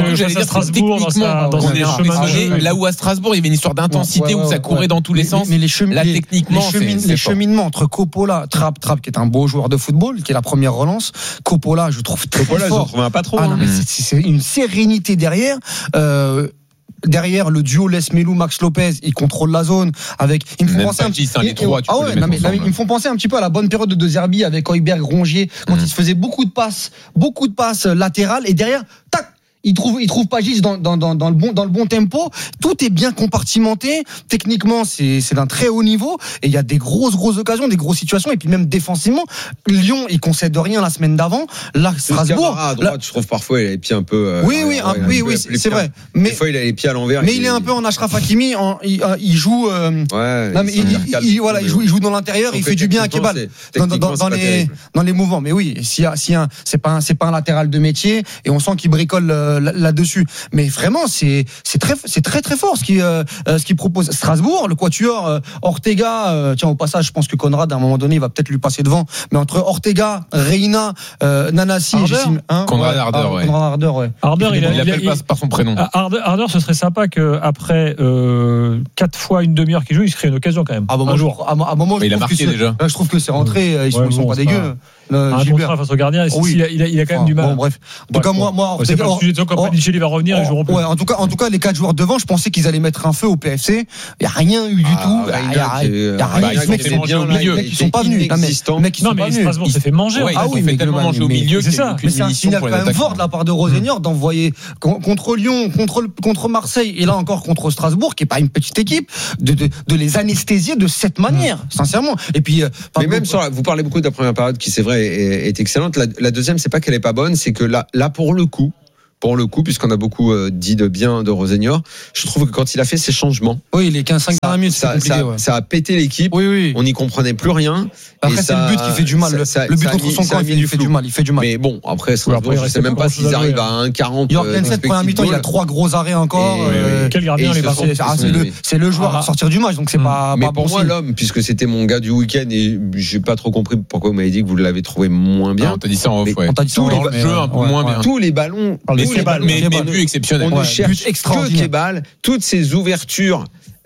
Là où à Strasbourg il y avait une histoire d'intensité où ça courait dans tous les sens, techniquement les cheminements entre Coppola, Trapp qui est un beau joueur de football, qui est la première relance. Coppola, je trouve très fort. Je trouve un patron. C'est une sérénité derrière. Derrière le duo Les Melou, Max Lopez, ils contrôlent la zone avec. Ils me font penser un petit ils me font penser un petit peu à la bonne période de Zerbi avec Højbjerg, Rongier, quand ils se faisaient beaucoup de passes latérales, et derrière, tac. Il trouve pas juste dans le bon tempo. Tout est bien compartimenté. Techniquement, c'est d'un très haut niveau. Et il y a des grosses occasions, des grosses situations. Et puis même défensivement, Lyon, il concède rien la semaine d'avant. Là, Strasbourg. À droite, je trouve parfois il a les pieds un peu. Oui, c'est vrai. Mais des fois, il a les pieds à l'envers. Mais il est un peu en Achraf Hakimi. Il joue. Il joue dans l'intérieur. Il fait du bien à Kebal dans les mouvements. Mais oui, c'est pas un latéral de métier. Et on sent qu'il bricole là-dessus, mais vraiment c'est très fort ce qu'il propose. Strasbourg, le quatuor Ortega, tiens au passage, je pense que Conrad à un moment donné il va peut-être lui passer devant, mais entre Ortega, Reina, Nanasi, Conrad Harder, Harder, il appelle pas par son prénom. Harder, ce serait sympa que après 4 fois une demi-heure qu'il joue, il se crée une occasion quand même. À un jour. À un moment, il a marqué déjà. Je trouve que c'est rentré. Ils sont pas dégueux. Un contrat face au gardien, il a quand même du mal. Bon, bref. En tout cas, moi, c'est pas le sujet de quand Panicelli va revenir, ils joueront plus. Ouais, en tout cas, les 4 joueurs devant, je pensais qu'ils allaient mettre un feu au PFC. Il y a rien eu du tout. Il y a rien. Les mecs, ils sont pas venus. Non, mais Strasbourg s'est fait manger. Ah oui, mais tellement manger au milieu. C'est ça. Mais c'est un signal quand même fort de la part de Rosenior d'envoyer contre Lyon, contre Marseille et là encore contre Strasbourg, qui est pas une petite équipe, de les anesthésier de cette manière, sincèrement. Et puis, mais même vous parlez beaucoup de la première période qui c'est vrai est excellente. La deuxième, c'est pas qu'elle est pas bonne, c'est que là pour le coup, puisqu'on a beaucoup dit de bien de Rosenior, je trouve que quand il a fait ses changements, les 15-5 dernières minutes, ça a pété l'équipe. Oui. On n'y comprenait plus rien. Après, c'est le but qui fait du mal. Le but contre son camp, il fait du mal. Mais bon, après, je sais même pas s'ils arrivent à 1,40. Jorgensen, première mi-temps, il a 3 gros arrêts encore. Quel gardien les ballons. C'est le joueur à sortir du match, donc c'est pas. Mais pour moi, l'homme, puisque c'était mon gars du week-end, et j'ai pas trop compris pourquoi vous m'avez dit que vous l'avez trouvé moins bien. On t'a dit ça en off, on t'a dit ça en off. Jeu un peu moins bien. Tous les ballons, mais but exceptionnel. On ne cherche que Kebal. Toutes ces ouvertures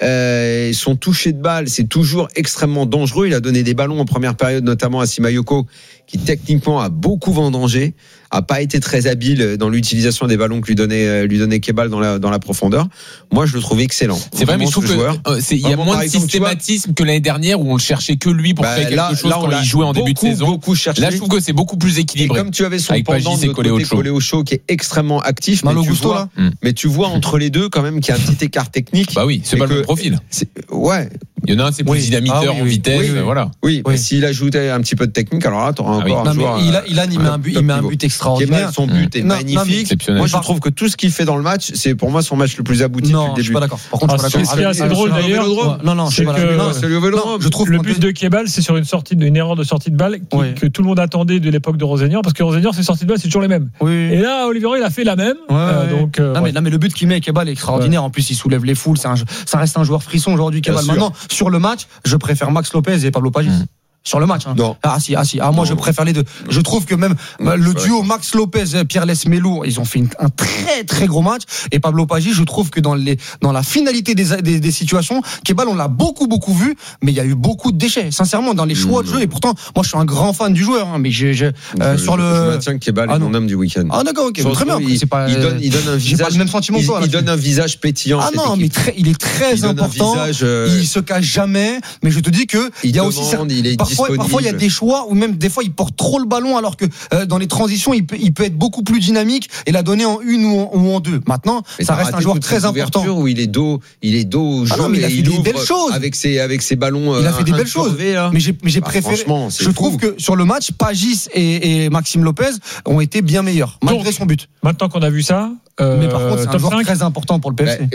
sont touchées de balles. C'est toujours extrêmement dangereux. Il a donné des ballons en première période, notamment à Simayoko, qui techniquement a beaucoup vendangé, a pas été très habile dans l'utilisation des ballons que lui donnait Kebal dans la profondeur. Moi, je le trouve excellent. C'est vrai, mais je trouve qu'il y a moins de systématisme que l'année dernière où on le cherchait que lui pour faire quelque chose quand il jouait en début de saison. Là, je trouve que c'est beaucoup plus équilibré. Et comme tu avais son pendant de collé au chaud qui est extrêmement actif, mais tu vois entre les deux quand même qu'il y a un petit écart technique. Bah oui, c'est pas le même profil. Ouais. Il y en a un, c'est plus dynamiteur en vitesse, voilà. Oui, mais s'il ajoutait un petit peu de technique, alors là, t'auras encore un joueur. Il met un but extraordinaire. Son but est magnifique. Moi, je trouve que tout ce qu'il fait dans le match, c'est pour moi son match le plus abouti depuis le début. Je suis pas d'accord. Par contre, ce qui est assez drôle d'ailleurs, c'est que le but de Kebal, c'est sur une erreur de sortie de balle que tout le monde attendait de l'époque de Rosenior, parce que Rosenior, ses sorties de balle, c'est toujours les mêmes. Et là, Olivero, il a fait la même. Mais le but qu'il met, Kebal, est extraordinaire. En plus, il soulève les foules. Ça reste un joueur frisson aujourd'hui, Kebal. Maintenant, sur le match, je préfère Max Lopez et Pablo Pagis. Sur le match. Non. Moi, je préfère les deux. Je trouve que même le duo Max Lopez, Pierre Lesmelou, ils ont fait un très très gros match. Et Pablo Pagis, je trouve que dans la finalité des situations, Kebal, on l'a beaucoup vu, mais il y a eu beaucoup de déchets. Sincèrement, dans les choix de jeu. Et pourtant, moi, je suis un grand fan du joueur. Mais je maintiens que Kebal est mon homme du week-end. Ah d'accord, ok. Très bien. Il donne un visage. J'ai pas le même sentiment que toi. Il donne un visage pétillant. Ah non, mais il est très important. Il se cache jamais. Mais je te dis que il y a aussi parfois il y a des choix où même des fois il porte trop le ballon alors que dans les transitions il peut être beaucoup plus dynamique et la donner en une ou en deux. Maintenant, ça reste un joueur très important. Où il est dos au jeu, mais il a fait des belles choses avec ses ballons. Il a fait des belles choses. Mais j'ai préféré. Je trouve que sur le match, Pagis et Maxime Lopez ont été bien meilleurs malgré son but. Maintenant qu'on a vu ça. Mais par contre, c'est un joueur très important pour le PFC.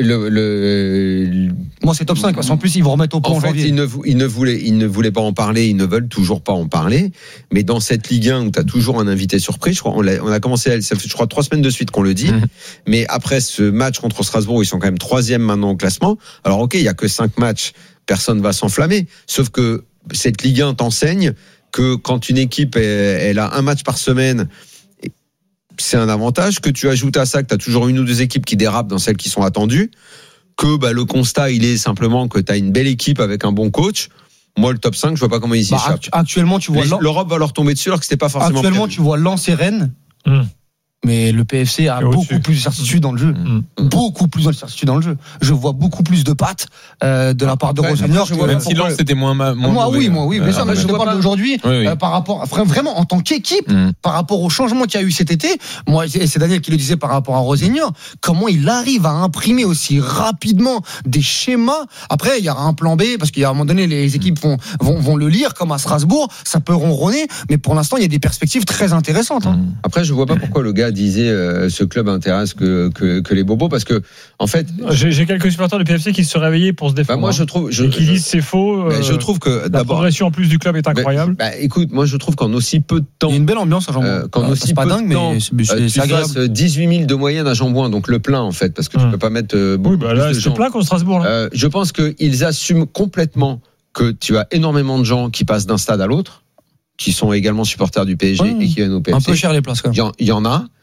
Moi, c'est top 5. Parce qu'en plus, ils vont remettre au point en janvier. Ils ne voulaient pas en parler. Ils ne veulent toujours pas en parler. Mais dans cette Ligue 1 où tu as toujours un invité surprise, je crois, on a commencé, ça fait, je crois, 3 semaines de suite qu'on le dit. Mais après ce match contre Strasbourg, ils sont quand même 3e maintenant au classement. Alors, ok, il y a que 5 matchs. Personne va s'enflammer. Sauf que cette Ligue 1 t'enseigne que quand une équipe, elle a un match par semaine, c'est un avantage. Que tu ajoutes à ça que tu as toujours une ou deux équipes qui dérapent dans celles qui sont attendues, que le constat il est simplement que tu as une belle équipe avec un bon coach. Moi, le top 5, je vois pas comment ils y échappent. Actuellement, tu vois l'Europe va leur tomber dessus alors que c'était pas forcément actuellement prévu. Tu vois Lens et Rennes. Mais le PFC a beaucoup plus de certitude dans le jeu. Beaucoup plus de certitude dans le jeu. Je vois beaucoup plus de pattes de la part de Rosenior. Même si Lens c'était moins moi, oui, bien sûr. Mais je te parle d'aujourd'hui par rapport, vraiment en tant qu'équipe, par rapport au changement qu'il y a eu cet été. Moi, et c'est Daniel qui le disait par rapport à Rosenior, comment il arrive à imprimer aussi rapidement des schémas. Après, il y aura un plan B parce qu'à un moment donné, les équipes vont le lire comme à Strasbourg. Ça peut ronronner, mais pour l'instant, il y a des perspectives très intéressantes. Après, je vois pas pourquoi le gars disait ce club intéresse que les bobos, parce que en fait j'ai quelques supporters du PFC qui se sont réveillés pour se défendre. Moi je trouve qui disent c'est faux. Je trouve que la progression en plus du club est incroyable. Écoute, moi je trouve qu'en aussi peu de temps, il y a une belle ambiance à Jambouin. C'est pas dingue, mais c'est agréable. 18 000 de moyenne à Jambouin, donc le plein en fait, parce que tu peux pas mettre beaucoup plus de gens. C'est plein contre Strasbourg là. Je pense qu'ils assument complètement que tu as énormément de gens qui passent d'un stade à l'autre, qui sont également supporters du PSG et qui viennent au PSG. Un peu cher les places quand même. Il y en a.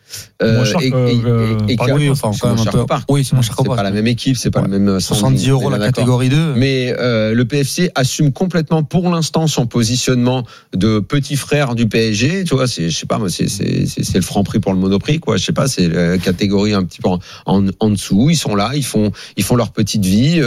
et quand même un peu. Oui, c'est moins cher c'est pas la même équipe, c'est pas le même 70 € la catégorie 2. Mais le PFC assume complètement pour l'instant son positionnement de petit frère du PSG. Tu vois, je sais pas, moi, c'est le Franprix pour le Monoprix, quoi. Je sais pas, c'est la catégorie un petit peu en dessous. Ils sont là, ils font leur petite vie.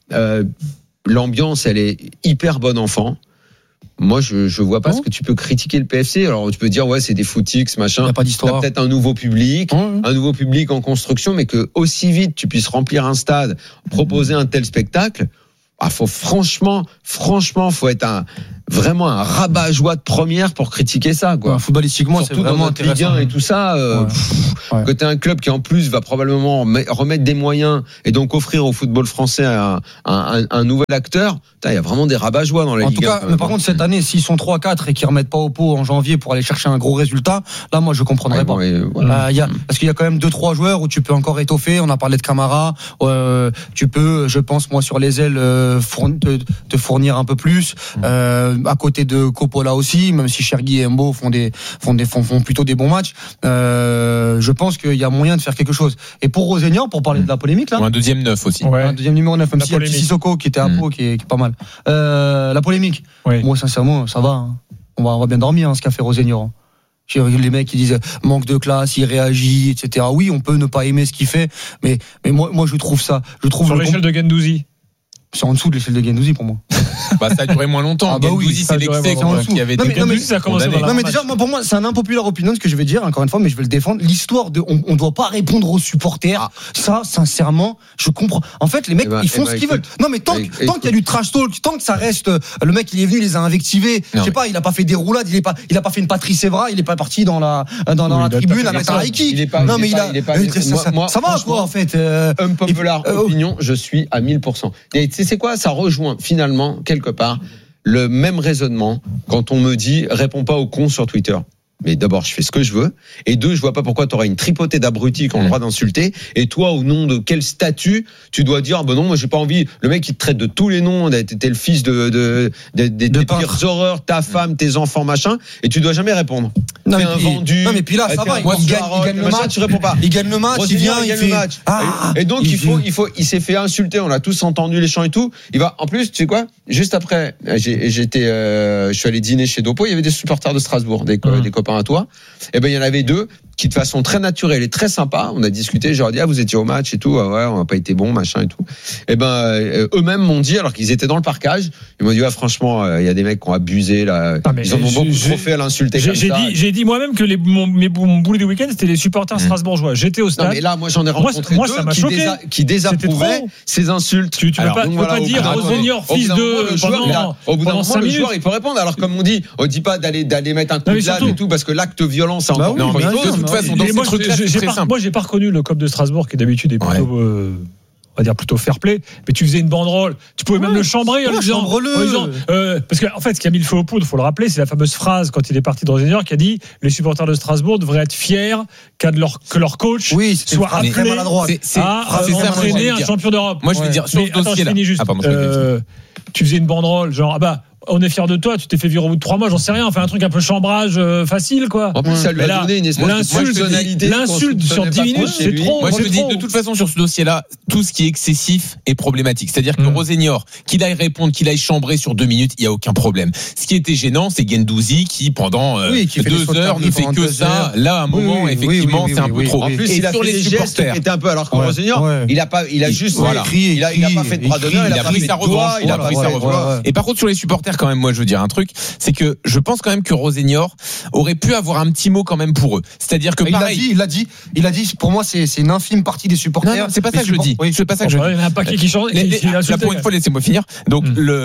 L'ambiance, elle est hyper bonne enfant. Moi, je vois pas ce que tu peux critiquer le PFC. Alors, tu peux dire, ouais, c'est des footix, machin. Il y a pas d'histoire. T'as peut-être un nouveau public en construction, mais que aussi vite tu puisses remplir un stade, proposer un tel spectacle. Faut franchement, faut être vraiment un rabat-joie de première pour critiquer ça, quoi. Footballistiquement, surtout c'est vraiment dans Ligue 1 et tout ça. Que t'es un club qui en plus va probablement remettre des moyens et donc offrir au football français un nouvel acteur. Il y a vraiment des rabat-joie dans la Ligue 1. En tout cas, mais par contre, cette année, s'ils sont 3-4 et qu'ils remettent pas au pot en janvier pour aller chercher un gros résultat, là, moi, je comprendrais pas. Voilà. Parce qu'il y a quand même 2-3 joueurs où tu peux encore étoffer. On a parlé de Camara. Tu peux, je pense, moi, sur les ailes, te fournir un peu plus. À côté de Coppola aussi, même si Chergui et Mbo font plutôt des bons matchs. Je pense qu'il y a moyen de faire quelque chose. Et pour Rosenior, pour parler de la polémique là, un deuxième 9 aussi. Un deuxième numéro 9, même s'il y a Sissoko qui était à Pau, qui est pas mal. La polémique. Moi, sincèrement, ça va. Hein. On va bien dormir, ce qu'a fait Rosenior. Hein. Les mecs qui disent manque de classe, il réagit, etc. Oui, on peut ne pas aimer ce qu'il fait, mais moi je trouve ça. Sur l'échelle de Guendouzi. C'est en dessous de l'échelle de Guendouzi pour moi. Ça a duré moins longtemps. Guendouzi, c'est l'excès qui avait été Guendouzi, ça a commencé dans la mais déjà, pour moi, c'est un impopulaire opinion ce que je vais dire, encore une fois, mais je vais le défendre. L'histoire de on doit pas répondre aux supporters. Ça, sincèrement, je comprends. En fait, les mecs, ils font ce qu'ils veulent. Non, mais tant qu'il y a du trash talk, tant que ça reste, le mec, il est venu, il les a invectivés. Je sais pas, il a pas fait des roulades, il a pas fait une Patrice Evra, il est pas parti dans la tribune à mettre un high kick. Non, mais ça va, quoi, en fait. Unpopular opinion, je suis à 1000%. Et tu sais, c'est quoi? Ça rejoint finalement quelque part le même raisonnement quand on me dit réponds pas aux cons sur Twitter. Mais d'abord, je fais ce que je veux. Et deux, je vois pas pourquoi tu aurais une tripotée d'abrutis qui ont le droit d'insulter. Et toi, au nom de quel statut tu dois dire, non, moi, j'ai pas envie. Le mec, il te traite de tous les noms. T'es le fils des pires horreurs, ta femme, tes enfants, machin. Et tu dois jamais répondre. Non, t'es un vendu. Non, mais puis là, ça va. Il gagne le match. Tu réponds pas. Il gagne le match. Il vient, il fait le match. Et donc, il s'est fait insulter. On a tous entendu les chants et tout. En plus, tu sais quoi? Juste après, je suis allé dîner chez Dopo. Il y avait des supporters de Strasbourg, des copains à toi, et il y en avait deux qui de façon très naturelle et très sympa, on a discuté, je leur ai dit vous étiez au match et tout, ouais, on n'a pas été bon, machin et tout. Eux-mêmes m'ont dit, alors qu'ils étaient dans le parcage, ils m'ont dit franchement, il y a des mecs qui ont abusé là, ils en ont beaucoup trop fait à l'insulter. J'ai dit moi-même que mes boulots du week-end c'était les supporters strasbourgbourgeois. J'étais au stade. Non mais là, moi j'en ai rencontré deux qui désapprouvaient ces insultes. Tu peux pas dire Rosenior fils de au bout d'un moment le joueur il peut répondre, alors comme on dit pas d'aller mettre un coup de lame et tout, parce que l'acte violent c'est encore une chose. De toute façon, moi, j'ai pas reconnu le COP de Strasbourg qui d'habitude est plutôt, on va dire plutôt fair play. Mais tu faisais une banderole, tu pouvais même le chambrer en disant, parce qu'en fait, ce qui a mis le feu aux poudres, faut le rappeler, c'est la fameuse phrase quand il est parti de Rosenior qui a dit les supporters de Strasbourg devraient être fiers que leur coach soit appelé à entraîner un champion d'Europe. Moi, je vais dire sur ce dossier-là. Tu faisais une banderole, genre on est fiers de toi, tu t'es fait virer au bout de 3 mois, j'en sais rien, enfin un truc un peu chambrage facile quoi. En plus ça lui a donné une espèce de personnalité. L'insulte sur 10 minutes, c'est trop. Moi je te dis de toute façon sur ce dossier-là, tout ce qui est excessif est problématique. C'est-à-dire que Rosenior, qu'il aille répondre, qu'il aille chambrer sur 2 minutes, il y a aucun problème. Ce qui était gênant, c'est Guendouzi qui pendant 2 heures ne fait que ça. Là à un moment effectivement, c'est un peu trop. En plus, il a fait des gestes qui étaient un peu, alors que Rosenior, il a juste écrit, il a pas fait de bras d'honneur, il a pris sa revanche, il a pris sa revanche. Et par contre sur les supporters quand même, moi je veux dire un truc, c'est que je pense quand même que Rosenior aurait pu avoir un petit mot quand même pour eux. C'est-à-dire que pareil, il a dit pour moi c'est une infime partie des supporters. Non, c'est pas ça que je dis. C'est pas ça que je dis. Il y a un paquet qui change. Là pour une fois, laissez-moi finir. Donc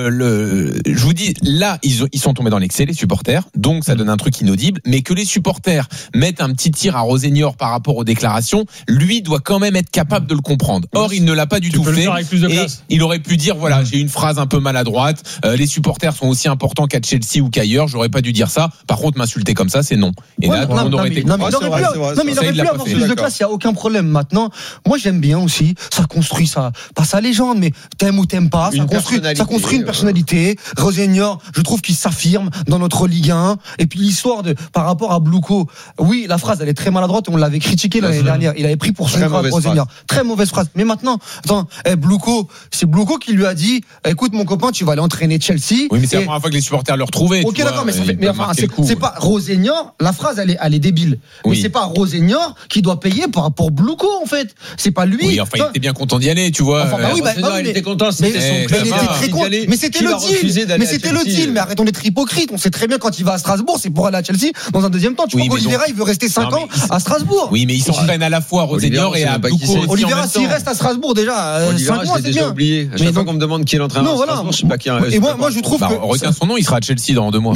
je vous dis, là ils sont tombés dans l'excès les supporters, donc ça donne un truc inaudible, mais que les supporters mettent un petit tir à Rosenior par rapport aux déclarations, lui doit quand même être capable de le comprendre. Or il ne l'a pas du tout fait. Et il aurait pu dire j'ai une phrase un peu maladroite, les supporters sont aussi importants qu'à Chelsea ou qu'ailleurs. J'aurais pas dû dire ça. Par contre, m'insulter comme ça, c'est non. Et là, tout le monde aurait été. Non, mais il aurait pu avoir plus de classe. Il y a aucun problème. Maintenant, moi, j'aime bien aussi. Ça construit pas sa légende, mais t'aimes ou t'aimes pas. Ça construit une personnalité. Rosenior, je trouve qu'il s'affirme dans notre Ligue 1. Et puis l'histoire par rapport à Blouko. Oui, la phrase, elle est très maladroite. On l'avait critiqué l'année dernière. Il avait pris pour son grave Rosenior. Très mauvaise phrase. Mais maintenant, attends, Blouko, c'est Blouko qui lui a dit, écoute, mon copain, tu vas aller entraîner Chelsea. Oui, mais c'est la première fois que les supporters le retrouvaient. Ok, d'accord, mais c'est pas Rosenior. La phrase, elle est débile. Oui. Mais c'est pas Rosenior qui doit payer pour Blouko, en fait. C'est pas lui. Oui, enfin, il était bien content d'y aller, tu vois. Il était content, c'était son club. Il était très content. Mais c'était le deal. Mais arrêtons d'être hypocrites. On sait très bien quand il va à Strasbourg, c'est pour aller à Chelsea dans un deuxième temps. Tu vois qu'Olivera, il veut rester 5 ans à Strasbourg. Oui, mais ils s'entraînent à la fois Rosenior et à Blouko. Olivera, s'il reste à Strasbourg déjà 5 mois, c'est bien. Oublié. À chaque fois qu'on me demande qui est l'entraîneur à Strasbourg, je sais pas qui est. Et moi, je trouve que retient son nom, il sera à Chelsea dans 2 mois.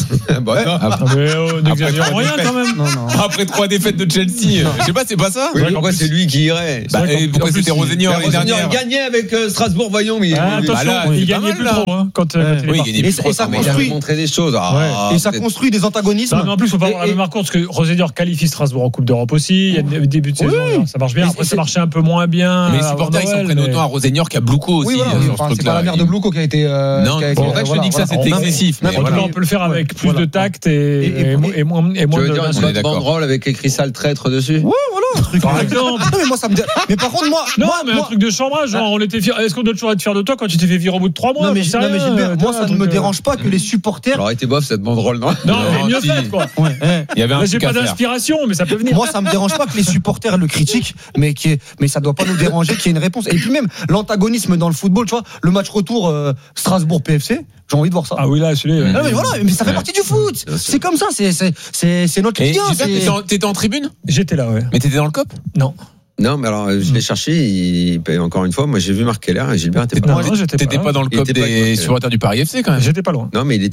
N'exagérons rien quand même. Après 3 défaites de Chelsea, je sais pas, c'est pas ça. Pourquoi c'est lui qui irait? Pourquoi c'était Rosenior l'année dernière? Il gagnait avec Strasbourg, voyons. Attention, il gagnait plus trop quand il est parti. Et ça construit des choses. Et ça construit des antagonismes. En plus, il faut pas avoir la même marque parce que Rosenior qualifie Strasbourg en Coupe d'Europe aussi. Il y a des débuts de saison, ça marche bien. Après, ça marchait un peu moins bien. Mais les supporters, ils s'en prennent autant à Rosenior qu'à Blouko aussi. C'est pas la mère de Blouko qui a été. Non, c'est pour ça que je dis que ça c'était excessif. On peut le faire avec plus de tact et moins de. Tu veux dire une banderole avec écrit ça le traître dessus? Ouais, voilà, un truc. Par exemple. Non, mais moi ça me. Mais par contre, moi. Non, mais un truc de chambrage, genre on était fiers. Est-ce qu'on doit toujours être fier de toi quand tu t'es fait virer au bout de 3 mois? Non, mais Gilbert, moi ça ne me dérange pas que les supporters. Alors, été bof cette banderole, non? Non, mais mieux fait, quoi. Il y avait un J'ai pas d'inspiration, mais ça peut venir. Moi, ça me dérange pas que les supporters le critiquent, mais ça doit pas nous déranger qu'il y ait une réponse. Et puis même, l'antagonisme dans le football, tu vois, le match retour Strasbourg-PFC, j'ai envie de voir ça. Ah oui, là, celui-là. Non, mais voilà, mais ça fait partie du foot. C'est comme ça, c'est notre Ligue 1. T'étais en tribune? J'étais là, ouais. Mais t'étais dans le COP? Non. Non, mais alors je l'ai cherché. Encore une fois, moi j'ai vu Marc Keller et Gilbert était pas. T'étais pas dans le COP des supporters du Paris FC quand même. J'étais pas loin. Non, mais il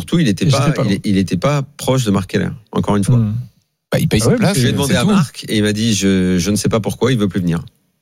était pas proche de Marc Keller. Encore une fois. Il paye sa place. Je lui ai demandé à Marc et il m'a dit je ne sais pas pourquoi il veut plus venir.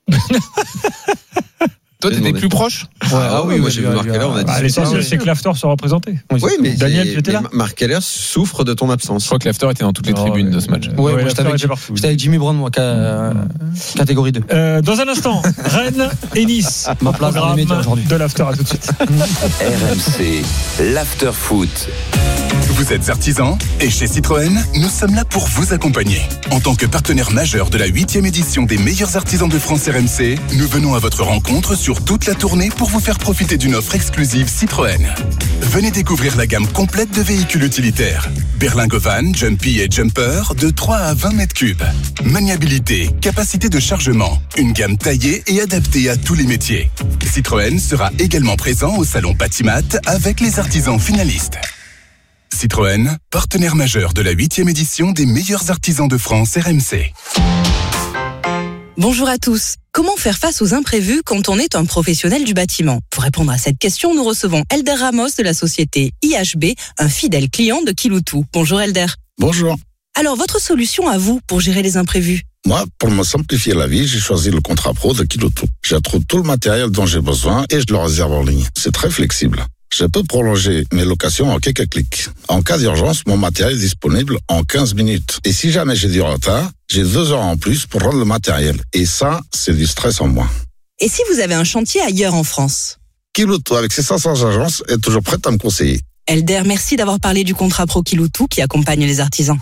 Toi, t'étais plus proche? Oui, moi j'ai vu Marc Keller. On a dit. L'essentiel, c'est que Lafter soit représenté. Oui, mais Daniel, tu étais là? Marc Keller souffre de ton absence. Je crois que Lafter était dans toutes les tribunes de ce match. Ouais, j'étais avec Jimmy Brown, moi, catégorie 2. Dans un instant, Rennes et Nice. Ma place dans les médias aujourd'hui. De Lafter, à tout de suite. RMC, l'After Foot. Vous êtes artisan et chez Citroën, nous sommes là pour vous accompagner. En tant que partenaire majeur de la 8e édition des meilleurs artisans de France RMC, nous venons à votre rencontre sur toute la tournée pour vous faire profiter d'une offre exclusive Citroën. Venez découvrir la gamme complète de véhicules utilitaires. Berlingo Van, Jumpy et Jumper de 3 à 20 mètres cubes. Maniabilité, capacité de chargement, une gamme taillée et adaptée à tous les métiers. Citroën sera également présent au salon Patimat avec les artisans finalistes. Citroën, partenaire majeur de la 8e édition des meilleurs artisans de France RMC. Bonjour à tous. Comment faire face aux imprévus quand on est un professionnel du bâtiment? Pour répondre à cette question, nous recevons Elder Ramos de la société IHB, un fidèle client de Kiloutou. Bonjour Elder. Bonjour. Alors, votre solution à vous pour gérer les imprévus? Moi, pour me simplifier la vie, j'ai choisi le contrat pro de Kiloutou. J'y trouve tout le matériel dont j'ai besoin et je le réserve en ligne. C'est très flexible. Je peux prolonger mes locations en quelques clics. En cas d'urgence, mon matériel est disponible en 15 minutes. Et si jamais j'ai du retard, j'ai 2 heures en plus pour rendre le matériel. Et ça, c'est du stress en moins. Et si vous avez un chantier ailleurs en France? Kiloutou, avec ses 500 agences, est toujours prête à me conseiller. Elder, merci d'avoir parlé du contrat pro Kiloutou qui accompagne les artisans.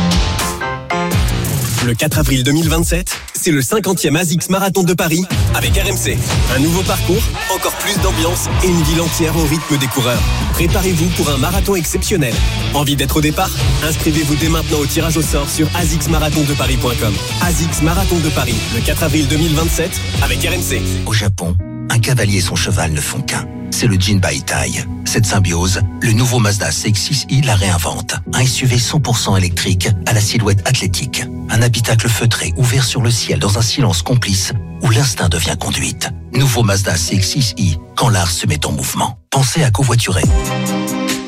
Le 4 avril 2027, c'est le 50e ASICS Marathon de Paris avec RMC. Un nouveau parcours, encore plus d'ambiance et une ville entière au rythme des coureurs. Préparez-vous pour un marathon exceptionnel. Envie d'être au départ? Inscrivez-vous dès maintenant au tirage au sort sur asicsmarathondeparis.com. ASICS Marathon de Paris, le 4 avril 2027 avec RMC. Au Japon, un cavalier et son cheval ne font qu'un. C'est le Jinbaitai. Cette symbiose, le nouveau Mazda CX-6i la réinvente. Un SUV 100% électrique à la silhouette athlétique. Un habitacle feutré ouvert sur le ciel dans un silence complice où l'instinct devient conduite. Nouveau Mazda CX-6i, quand l'art se met en mouvement. Pensez à covoiturer.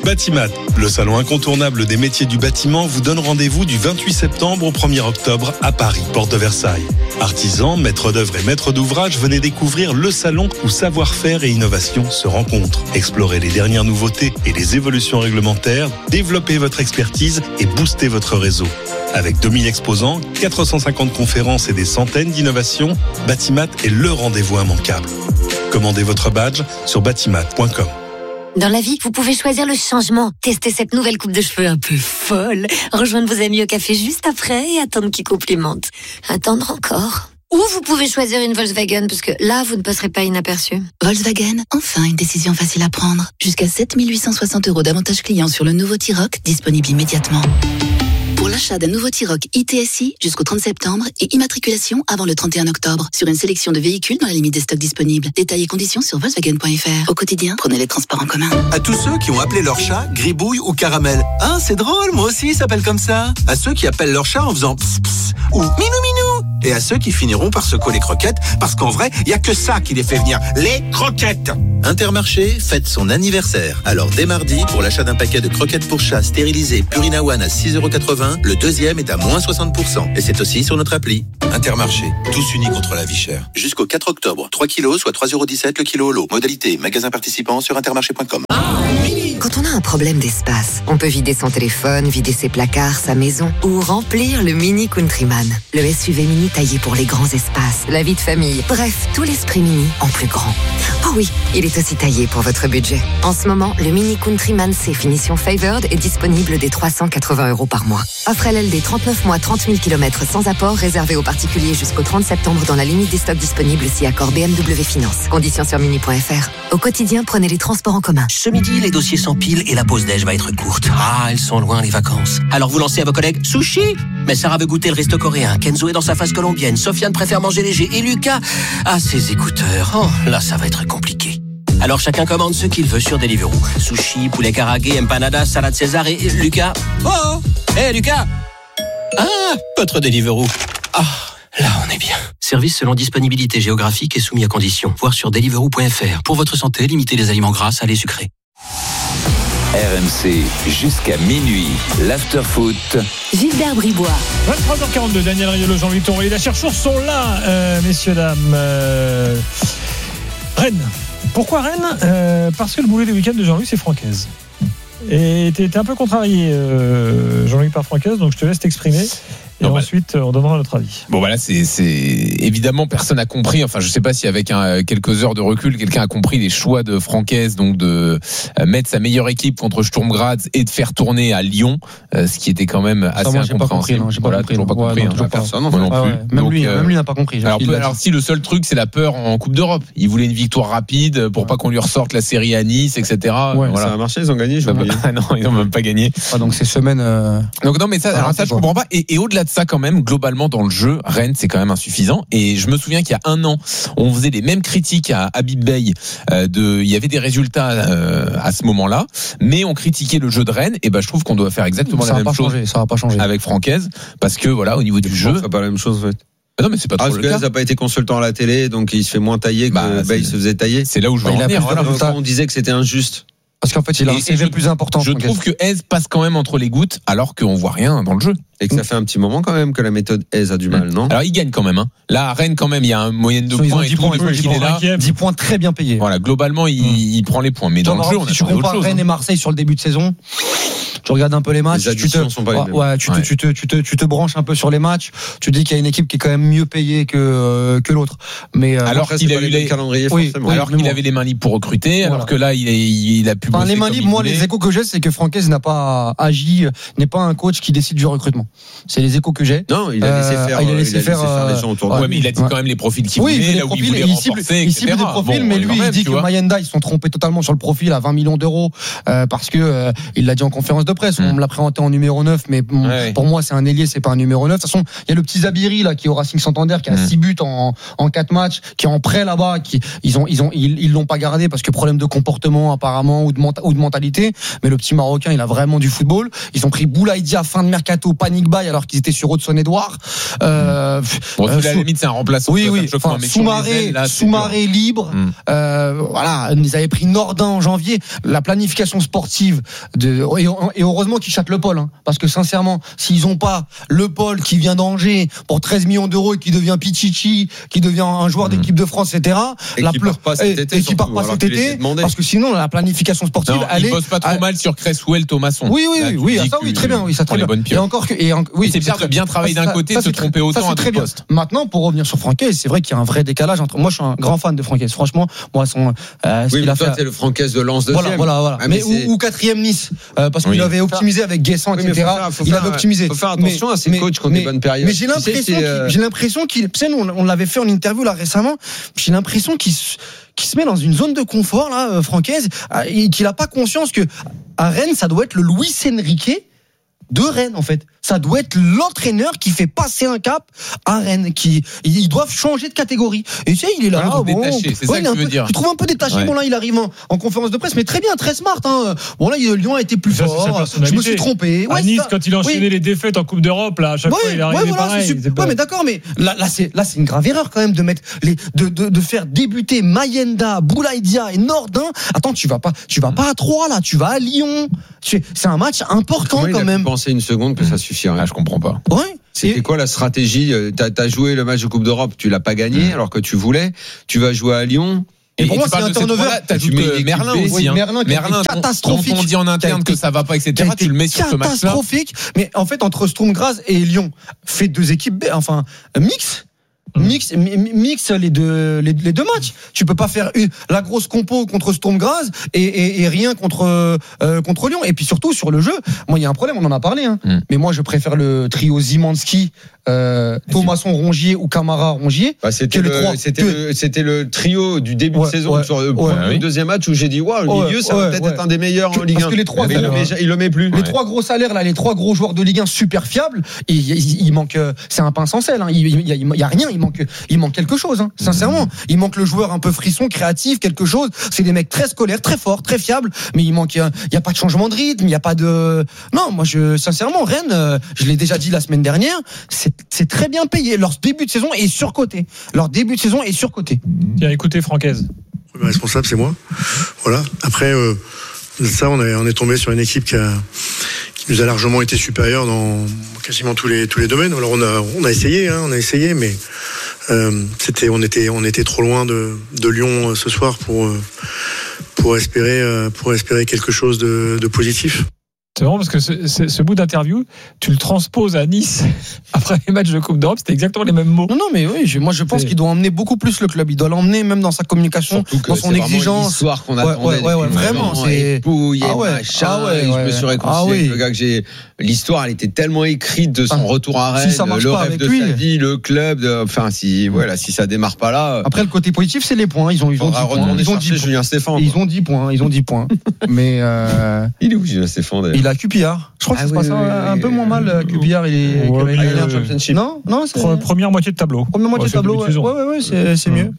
Batimat, le salon incontournable des métiers du bâtiment, vous donne rendez-vous du 28 septembre au 1er octobre à Paris, porte de Versailles. Artisans, maîtres d'œuvre et maîtres d'ouvrage, venez découvrir le salon où savoir-faire et innovation se rencontrent. Explorez les dernières nouveautés et les évolutions réglementaires, développez votre expertise et boostez votre réseau. Avec 2000 exposants, 450 conférences et des centaines d'innovations, Batimat est le rendez-vous immanquable. Commandez votre badge sur batimat.com. Dans la vie, vous pouvez choisir le changement. Tester cette nouvelle coupe de cheveux un peu folle. Rejoindre vos amis au café juste après et attendre qu'ils complimentent. Attendre encore. Ou vous pouvez choisir une Volkswagen, parce que là, vous ne passerez pas inaperçu. Volkswagen, enfin une décision facile à prendre. Jusqu'à 7 860 € d'avantages clients sur le nouveau T-Roc, disponible immédiatement. Pour l'achat d'un nouveau T-Roc ITSI jusqu'au 30 septembre et immatriculation avant le 31 octobre sur une sélection de véhicules dans la limite des stocks disponibles. Détails et conditions sur Volkswagen.fr. Au quotidien, prenez les transports en commun. À tous ceux qui ont appelé leur chat Gribouille ou Caramel. Ah, c'est drôle, moi aussi, il s'appelle comme ça. À ceux qui appellent leur chat en faisant pss pss ou minou minou. Et à ceux qui finiront par se coller croquettes, parce qu'en vrai, il n'y a que ça qui les fait venir, les croquettes. Intermarché fête son anniversaire. Alors dès mardi, pour l'achat d'un paquet de croquettes pour chat stérilisées Purina One à 6,80 €, le deuxième est à moins 60%. Et c'est aussi sur notre appli. Intermarché, tous unis contre la vie chère. Jusqu'au 4 octobre, 3 kilos, soit 3,17 € le kilo au lot. Modalité, magasin participant sur intermarché.com. Quand on a un problème d'espace, on peut vider son téléphone, vider ses placards, sa maison ou remplir le Mini Countryman. Le SUV Mini taillé pour les grands espaces, la vie de famille. Bref, tout l'esprit Mini en plus grand. Oh oui, il est aussi taillé pour votre budget. En ce moment, le Mini Countryman C finition Favored est disponible dès 380 € par mois. Offre LLD 39 mois, 30 000 km sans apport, réservé aux particuliers jusqu'au 30 septembre dans la limite des stocks disponibles si accord BMW Finance. Conditions sur mini.fr. Au quotidien, prenez les transports en commun. Ce midi, les dossiers s'empilent et la pause déj va être courte. Ah, elles sont loin les vacances. Alors vous lancez à vos collègues sushi. Mais Sarah veut goûter le resto coréen. Kenzo est dans sa phase colombienne. Sofiane préfère manger léger. Et Lucas a ses écouteurs. Oh, là, ça va être compliqué. Alors chacun commande ce qu'il veut sur Deliveroo. Sushi, poulet karagué, empanadas, salade César et Lucas. Oh, hé Lucas. Ah, votre Deliveroo. Ah, là on est bien. Service selon disponibilité géographique et soumis à conditions. Voir sur deliveroo.fr. Pour votre santé, limitez les aliments gras, salés, sucrés. RMC jusqu'à minuit. L'afterfoot. Gilbert Bribois. 23h42, Daniel Riolo, Jean-Louis Touré. Les chercheurs sont là, messieurs, dames. Rennes. Pourquoi Rennes Parce que le boulet du week-end de Jean-Louis, c'est Francaise. Et t'es un peu contrarié, Jean-Louis, par Francaise, donc je te laisse t'exprimer. Et non, ensuite, on donnera notre avis. Bon, voilà, c'est évidemment, personne n'a compris. Enfin, je sais pas si avec quelques heures de recul, quelqu'un a compris les choix de Francaise, donc de mettre sa meilleure équipe contre Sturm Graz et de faire tourner à Lyon, ce qui était quand même assez incompréhensible. J'ai pas compris. Toujours pas compris. Personne, moi non plus. Même lui n'a pas compris. Alors, si le seul truc, c'est la peur en Coupe d'Europe. Il voulait une victoire rapide pour pas qu'on lui ressorte la série à Nice, etc. Ouais, voilà. Ça a marché, ils ont gagné. Non, ils ont même pas gagné. Donc c'est semaine. Donc non, mais ça, alors ça, je comprends pas. Et au-delà de ça, quand même, globalement dans le jeu, Rennes, c'est quand même insuffisant. Et je me souviens qu'il y a un an, on faisait les mêmes critiques à Habib Bey. Il y avait des résultats à ce moment-là, mais on critiquait le jeu de Rennes. Et ben, je trouve qu'on doit faire exactement la même chose. Ça va pas changer avec Francaise, parce que voilà, au niveau du jeu, c'est pas la même chose en fait. Non, mais c'est pas trop le cas. Parce que n'a pas été consultant à la télé, donc il se fait moins tailler que Bey se faisait tailler. C'est là où je veux en venir. On disait que c'était injuste. Parce qu'en fait, il a un CV plus important. Je trouve que Hez passe quand même entre les gouttes, alors qu'on voit rien dans le jeu. Et que ça fait un petit moment quand même que la méthode Hez a du mal, non? Alors il gagne quand même. Là, à Rennes, quand même, il y a une moyenne de points et tout. Il est là. 10 points très bien payés. Voilà, globalement, il prend les points. Mais dans le jeu, on a si tu compares Rennes et Marseille sur le début de saison, tu regardes un peu les matchs, tu te branches un peu sur les matchs, tu dis qu'il y a une équipe qui est quand même mieux payée que l'autre. Mais alors qu'il a eu les calendriers, alors qu'il avait les mains libres pour recruter, alors que là, il a pu bosser. Les mains libres, moi, les échos que j'ai, c'est que Francaise n'a pas agi, n'est pas un coach qui décide du recrutement. C'est les échos que j'ai. Non, il a laissé faire les gens autour de lui. Ouais, mais il a dit quand même les profils qu'il voulait, là où il voulait renforcer, il cible des profils, mais lui, il dit que Mayenda, ils sont trompés totalement sur le profil à 20 millions d'euros, parce que il l'a dit en conférence de presse, on me l'a présenté en numéro 9, mais pour moi, c'est un ailier, c'est pas un numéro 9. De toute façon, il y a le petit Zabiri, là, qui est au Racing Santander, qui a 6 buts en 4 matchs, qui est en prêt là-bas, ils l'ont pas gardé parce que problème de comportement, apparemment, ou de mentalité. Mais le petit Marocain, il a vraiment du football. Ils ont pris Boulaïdia, fin de mercato, panic buy, alors qu'ils étaient sur Hudson-Edouard. À la limite, c'est un remplaçant. Oui. Soumaré libre. Voilà. Ils avaient pris Nordin en janvier. La planification sportive et heureusement qu'ils chatent le Paul, hein, parce que sincèrement, s'ils ont pas le Paul qui vient d'Angers pour 13 millions d'euros et qui devient Pichichi, qui devient un joueur d'équipe de France, etc. Et qui part pas cet été, parce que sinon la planification sportive, il bosse pas trop mal sur Cresswell, Thomasson. Oui, très bien, ça très bien. Et encore c'est bien travailler d'un côté, se tromper autant à deux postes. Maintenant, pour revenir sur Franquès, c'est vrai qu'il y a un vrai décalage entre. Moi, je suis un grand fan de Franquès. Franchement, moi, il a fait. C'est le Franquès de Lens deuxième. Voilà. Mais ou quatrième Nice, parce qu'il avait optimisé avec Guessant, etc. Il avait optimisé. Faut faire attention à ces coachs qui ont des bonnes périodes. Mais j'ai l'impression qu'il, tu sais, nous, on l'avait fait en interview là récemment. J'ai l'impression qu'il se met dans une zone de confort là, Franquès, et qu'il a pas conscience que à Rennes, ça doit être le Luis Enrique de Rennes, en fait. Ça doit être l'entraîneur qui fait passer un cap à Rennes, ils doivent changer de catégorie. Et tu sais, il est là. Détaché, c'est ça que tu veux dire. Je trouve un peu détaché. Ouais. Bon, là, il arrive en conférence de presse, mais très bien, très smart, hein. Bon, là, Lyon a été plus fort. Je me suis trompé. À Nice, quand il a enchaîné les défaites en Coupe d'Europe, là, à chaque fois, il est arrivé pareil. Mais d'accord, mais là, c'est une grave erreur, quand même, de mettre de faire débuter Mayenda, Boulaïdia et Nordin. Attends, tu vas pas à Troyes, là, tu vas à Lyon. C'est un match important, quand même. Penser une seconde que ça suffirait. Je comprends pas. Ouais. C'était quoi la stratégie? T'as joué le match de Coupe d'Europe, tu l'as pas gagné alors que tu voulais. Tu vas jouer à Lyon. Et pour moi, c'est un turnover. Tu mets Merlin aussi. Merlin, catastrophique. Dont on dit en interne que ça va pas, etc. Tu le mets sur ce match-là. Catastrophique. Mais en fait, entre Sturm Graz et Lyon, fait 2 équipes, enfin, mix les deux matchs. Tu peux pas faire la grosse compo contre Sturm Graz et rien contre Lyon. Et puis surtout sur le jeu, moi il y a un problème, on en a parlé, hein. Mais moi je préfère le trio Zimanski, Thomasson, Rongier ou Camara, Rongier. C'était le trio du début de saison sur le deuxième match où j'ai dit waouh, le milieu ça va peut-être être un des meilleurs en Ligue 1. Parce que les trois, il le met plus. Les 3 gros salaires là, les 3 gros joueurs de Ligue 1 super fiables, il manque, c'est un pain sans sel, hein. Il y a rien, il manque quelque chose, hein. Sincèrement. Il manque le joueur un peu frisson, créatif, quelque chose. C'est des mecs très scolaires, très forts, très fiables, mais il y a pas de changement de rythme, il y a pas de. Non, moi sincèrement, Rennes, je l'ai déjà dit la semaine dernière, c'est très bien payé. Leur début de saison est surcoté. Tiens, écoutez, Francaise. Le responsable, c'est moi. Voilà. Après, ça, on est tombé sur une équipe qui nous a largement été supérieure dans quasiment tous les domaines. Alors on a essayé, mais on était trop loin de Lyon ce soir pour espérer quelque chose de positif. C'est marrant parce que ce bout d'interview, tu le transposes à Nice après les matchs de Coupe d'Europe, c'était exactement les mêmes mots. Non, mais oui, moi je pense qu'il doit emmener beaucoup plus le club. Il doit l'emmener même dans sa communication, dans son exigence. L'histoire qu'on attendait. Vraiment. C'est Pouille, machin. Je me suis réconcilié avec le gars que j'ai. L'histoire, elle était tellement écrite de son retour à Rennes, le rêve de sa vie, le club. Enfin, si ça démarre pas là. Après, le côté positif, c'est les points. Ils ont 10 points. Ils ont 10 Julien Stéphane. Ils ont 10 points. Mais il est où Julien Stéphane d'ailleurs? Il a QPR. Je crois que ça se passe un peu moins mal. QPR, Non, c'est première moitié de tableau. Première moitié de tableau. Ouais, c'est mieux.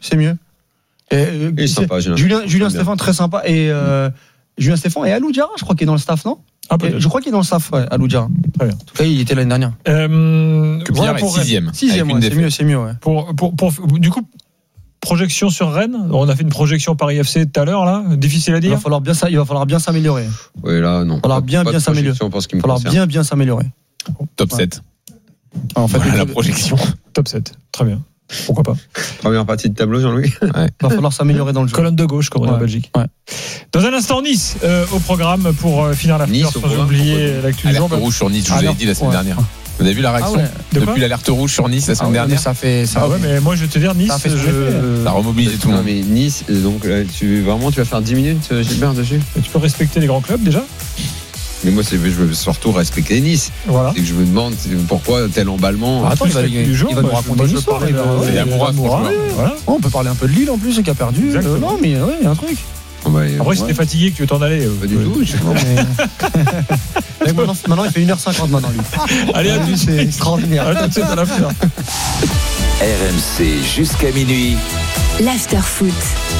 Et sympa, Julien Stéphane, très sympa. Et Julien Stéphane et Alou Diarra, je crois qu'il est dans le staff, non? Je crois qu'il est dans le staff, Alou Diarra. Très bien. En tout cas, il était l'année dernière. QPR est 6e. 6e, c'est mieux, ouais. Du coup, projection sur Rennes. On a fait une projection Paris FC tout à l'heure, là. Difficile à dire. Il va falloir bien s'améliorer. Oui, là, non. Il va falloir bien s'améliorer. Il va falloir bien s'améliorer. Top 7. En fait, la projection. Top 7. Très bien. Pourquoi pas. Première partie de tableau, Jean-Louis. Il va falloir s'améliorer dans le jeu. Colonne de gauche, comme on est en Belgique. Ouais. Dans un instant, Nice au programme pour finir l'after, sans oublier l'actu du jour. Alerte rouge sur Nice, je vous l'ai dit la semaine dernière. Vous avez vu la réaction depuis l'alerte rouge sur Nice la semaine dernière? Ça fait. Mais moi je vais te dire, Nice, ça remobilise tout le monde. Mais Nice, donc tu vas faire 10 minutes, Gilbert, dessus? Tu peux respecter les grands clubs déjà? Mais moi, je veux surtout respecter Nice. Voilà. C'est que je me demande pourquoi tel emballement. Attends, il va nous raconter une histoire. C'est Amoura, on peut parler un peu de Lille en plus, qui a perdu. Non, mais il y a un truc. Après, si t'es fatigué, que tu veux t'en aller. Pas du tout. Maintenant, il fait 1h50 maintenant, lui. Allez, à tous. C'est extraordinaire. À tout de suite à l'after. RMC jusqu'à minuit. L'after-foot.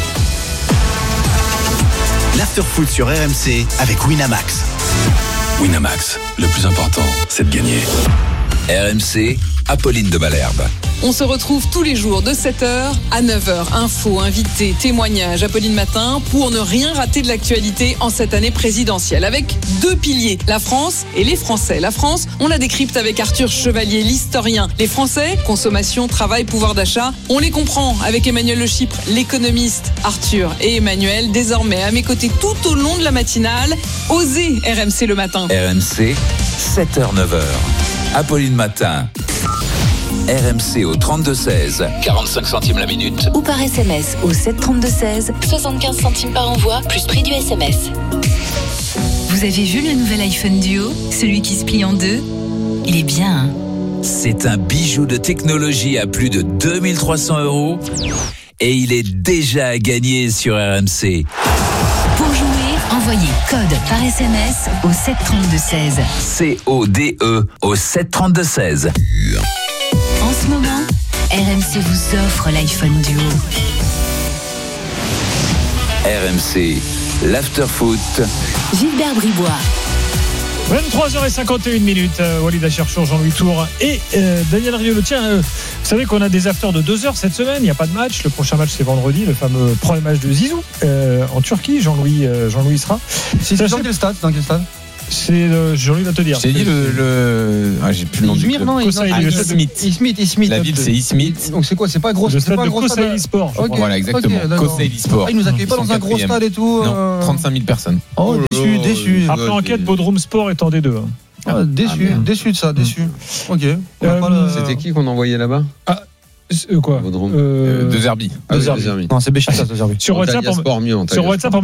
L'after-foot sur RMC avec Winamax. Winamax, le plus important, c'est de gagner. RMC, Apolline de Malherbe. On se retrouve tous les jours de 7h à 9h. Infos, invités, témoignages, Apolline Matin pour ne rien rater de l'actualité en cette année présidentielle. Avec deux piliers, la France et les Français. La France, on la décrypte avec Arthur Chevalier, l'historien. Les Français, consommation, travail, pouvoir d'achat. On les comprend avec Emmanuel Le Chypre, l'économiste. Arthur et Emmanuel, désormais à mes côtés tout au long de la matinale. Osez RMC le matin. RMC, 7h-9h. Apolline Matin. RMC au 32-16, 45 centimes la minute. Ou par SMS au 732-16, 75 centimes par envoi, plus prix du SMS. Vous avez vu le nouvel iPhone Duo? Celui qui se plie en deux? Il est bien, hein? C'est un bijou de technologie à plus de 2300 € et il est déjà à gagner sur RMC. Pour jouer, envoyez code par SMS au 732-16. CODE au 732-16. En ce moment, RMC vous offre l'iPhone Duo. RMC, l'after-foot. Gilbert Bribois. 23h51, Walid Acharchour, Jean-Louis Tour et Daniel Riolo. Tiens, vous savez qu'on a des afters de 2 heures cette semaine, il n'y a pas de match. Le prochain match, c'est vendredi, le fameux premier match de Zizou en Turquie. Jean-Louis sera. Dans quel stade? C'est Jean-Louis va te dire. J'ai dit j'ai plus le nom du club. Ismit. La ville, c'est Ismit. Donc c'est quoi? C'est pas gros. Le c'est stade pas de gros stade. Kosaïli Sport. Voilà, exactement. Kosaïli Sport. Ils nous accueillent pas dans un gros stade et tout. Non, 35 000 personnes. Oh, déçu. Après enquête, Bodrum Sport est en D2. Déçu de ça, déçu. Ok. C'était qui qu'on envoyait là-bas? Quoi? De Zerbi. Non, c'est Béchiktaş de Zerbi. Sur WhatsApp,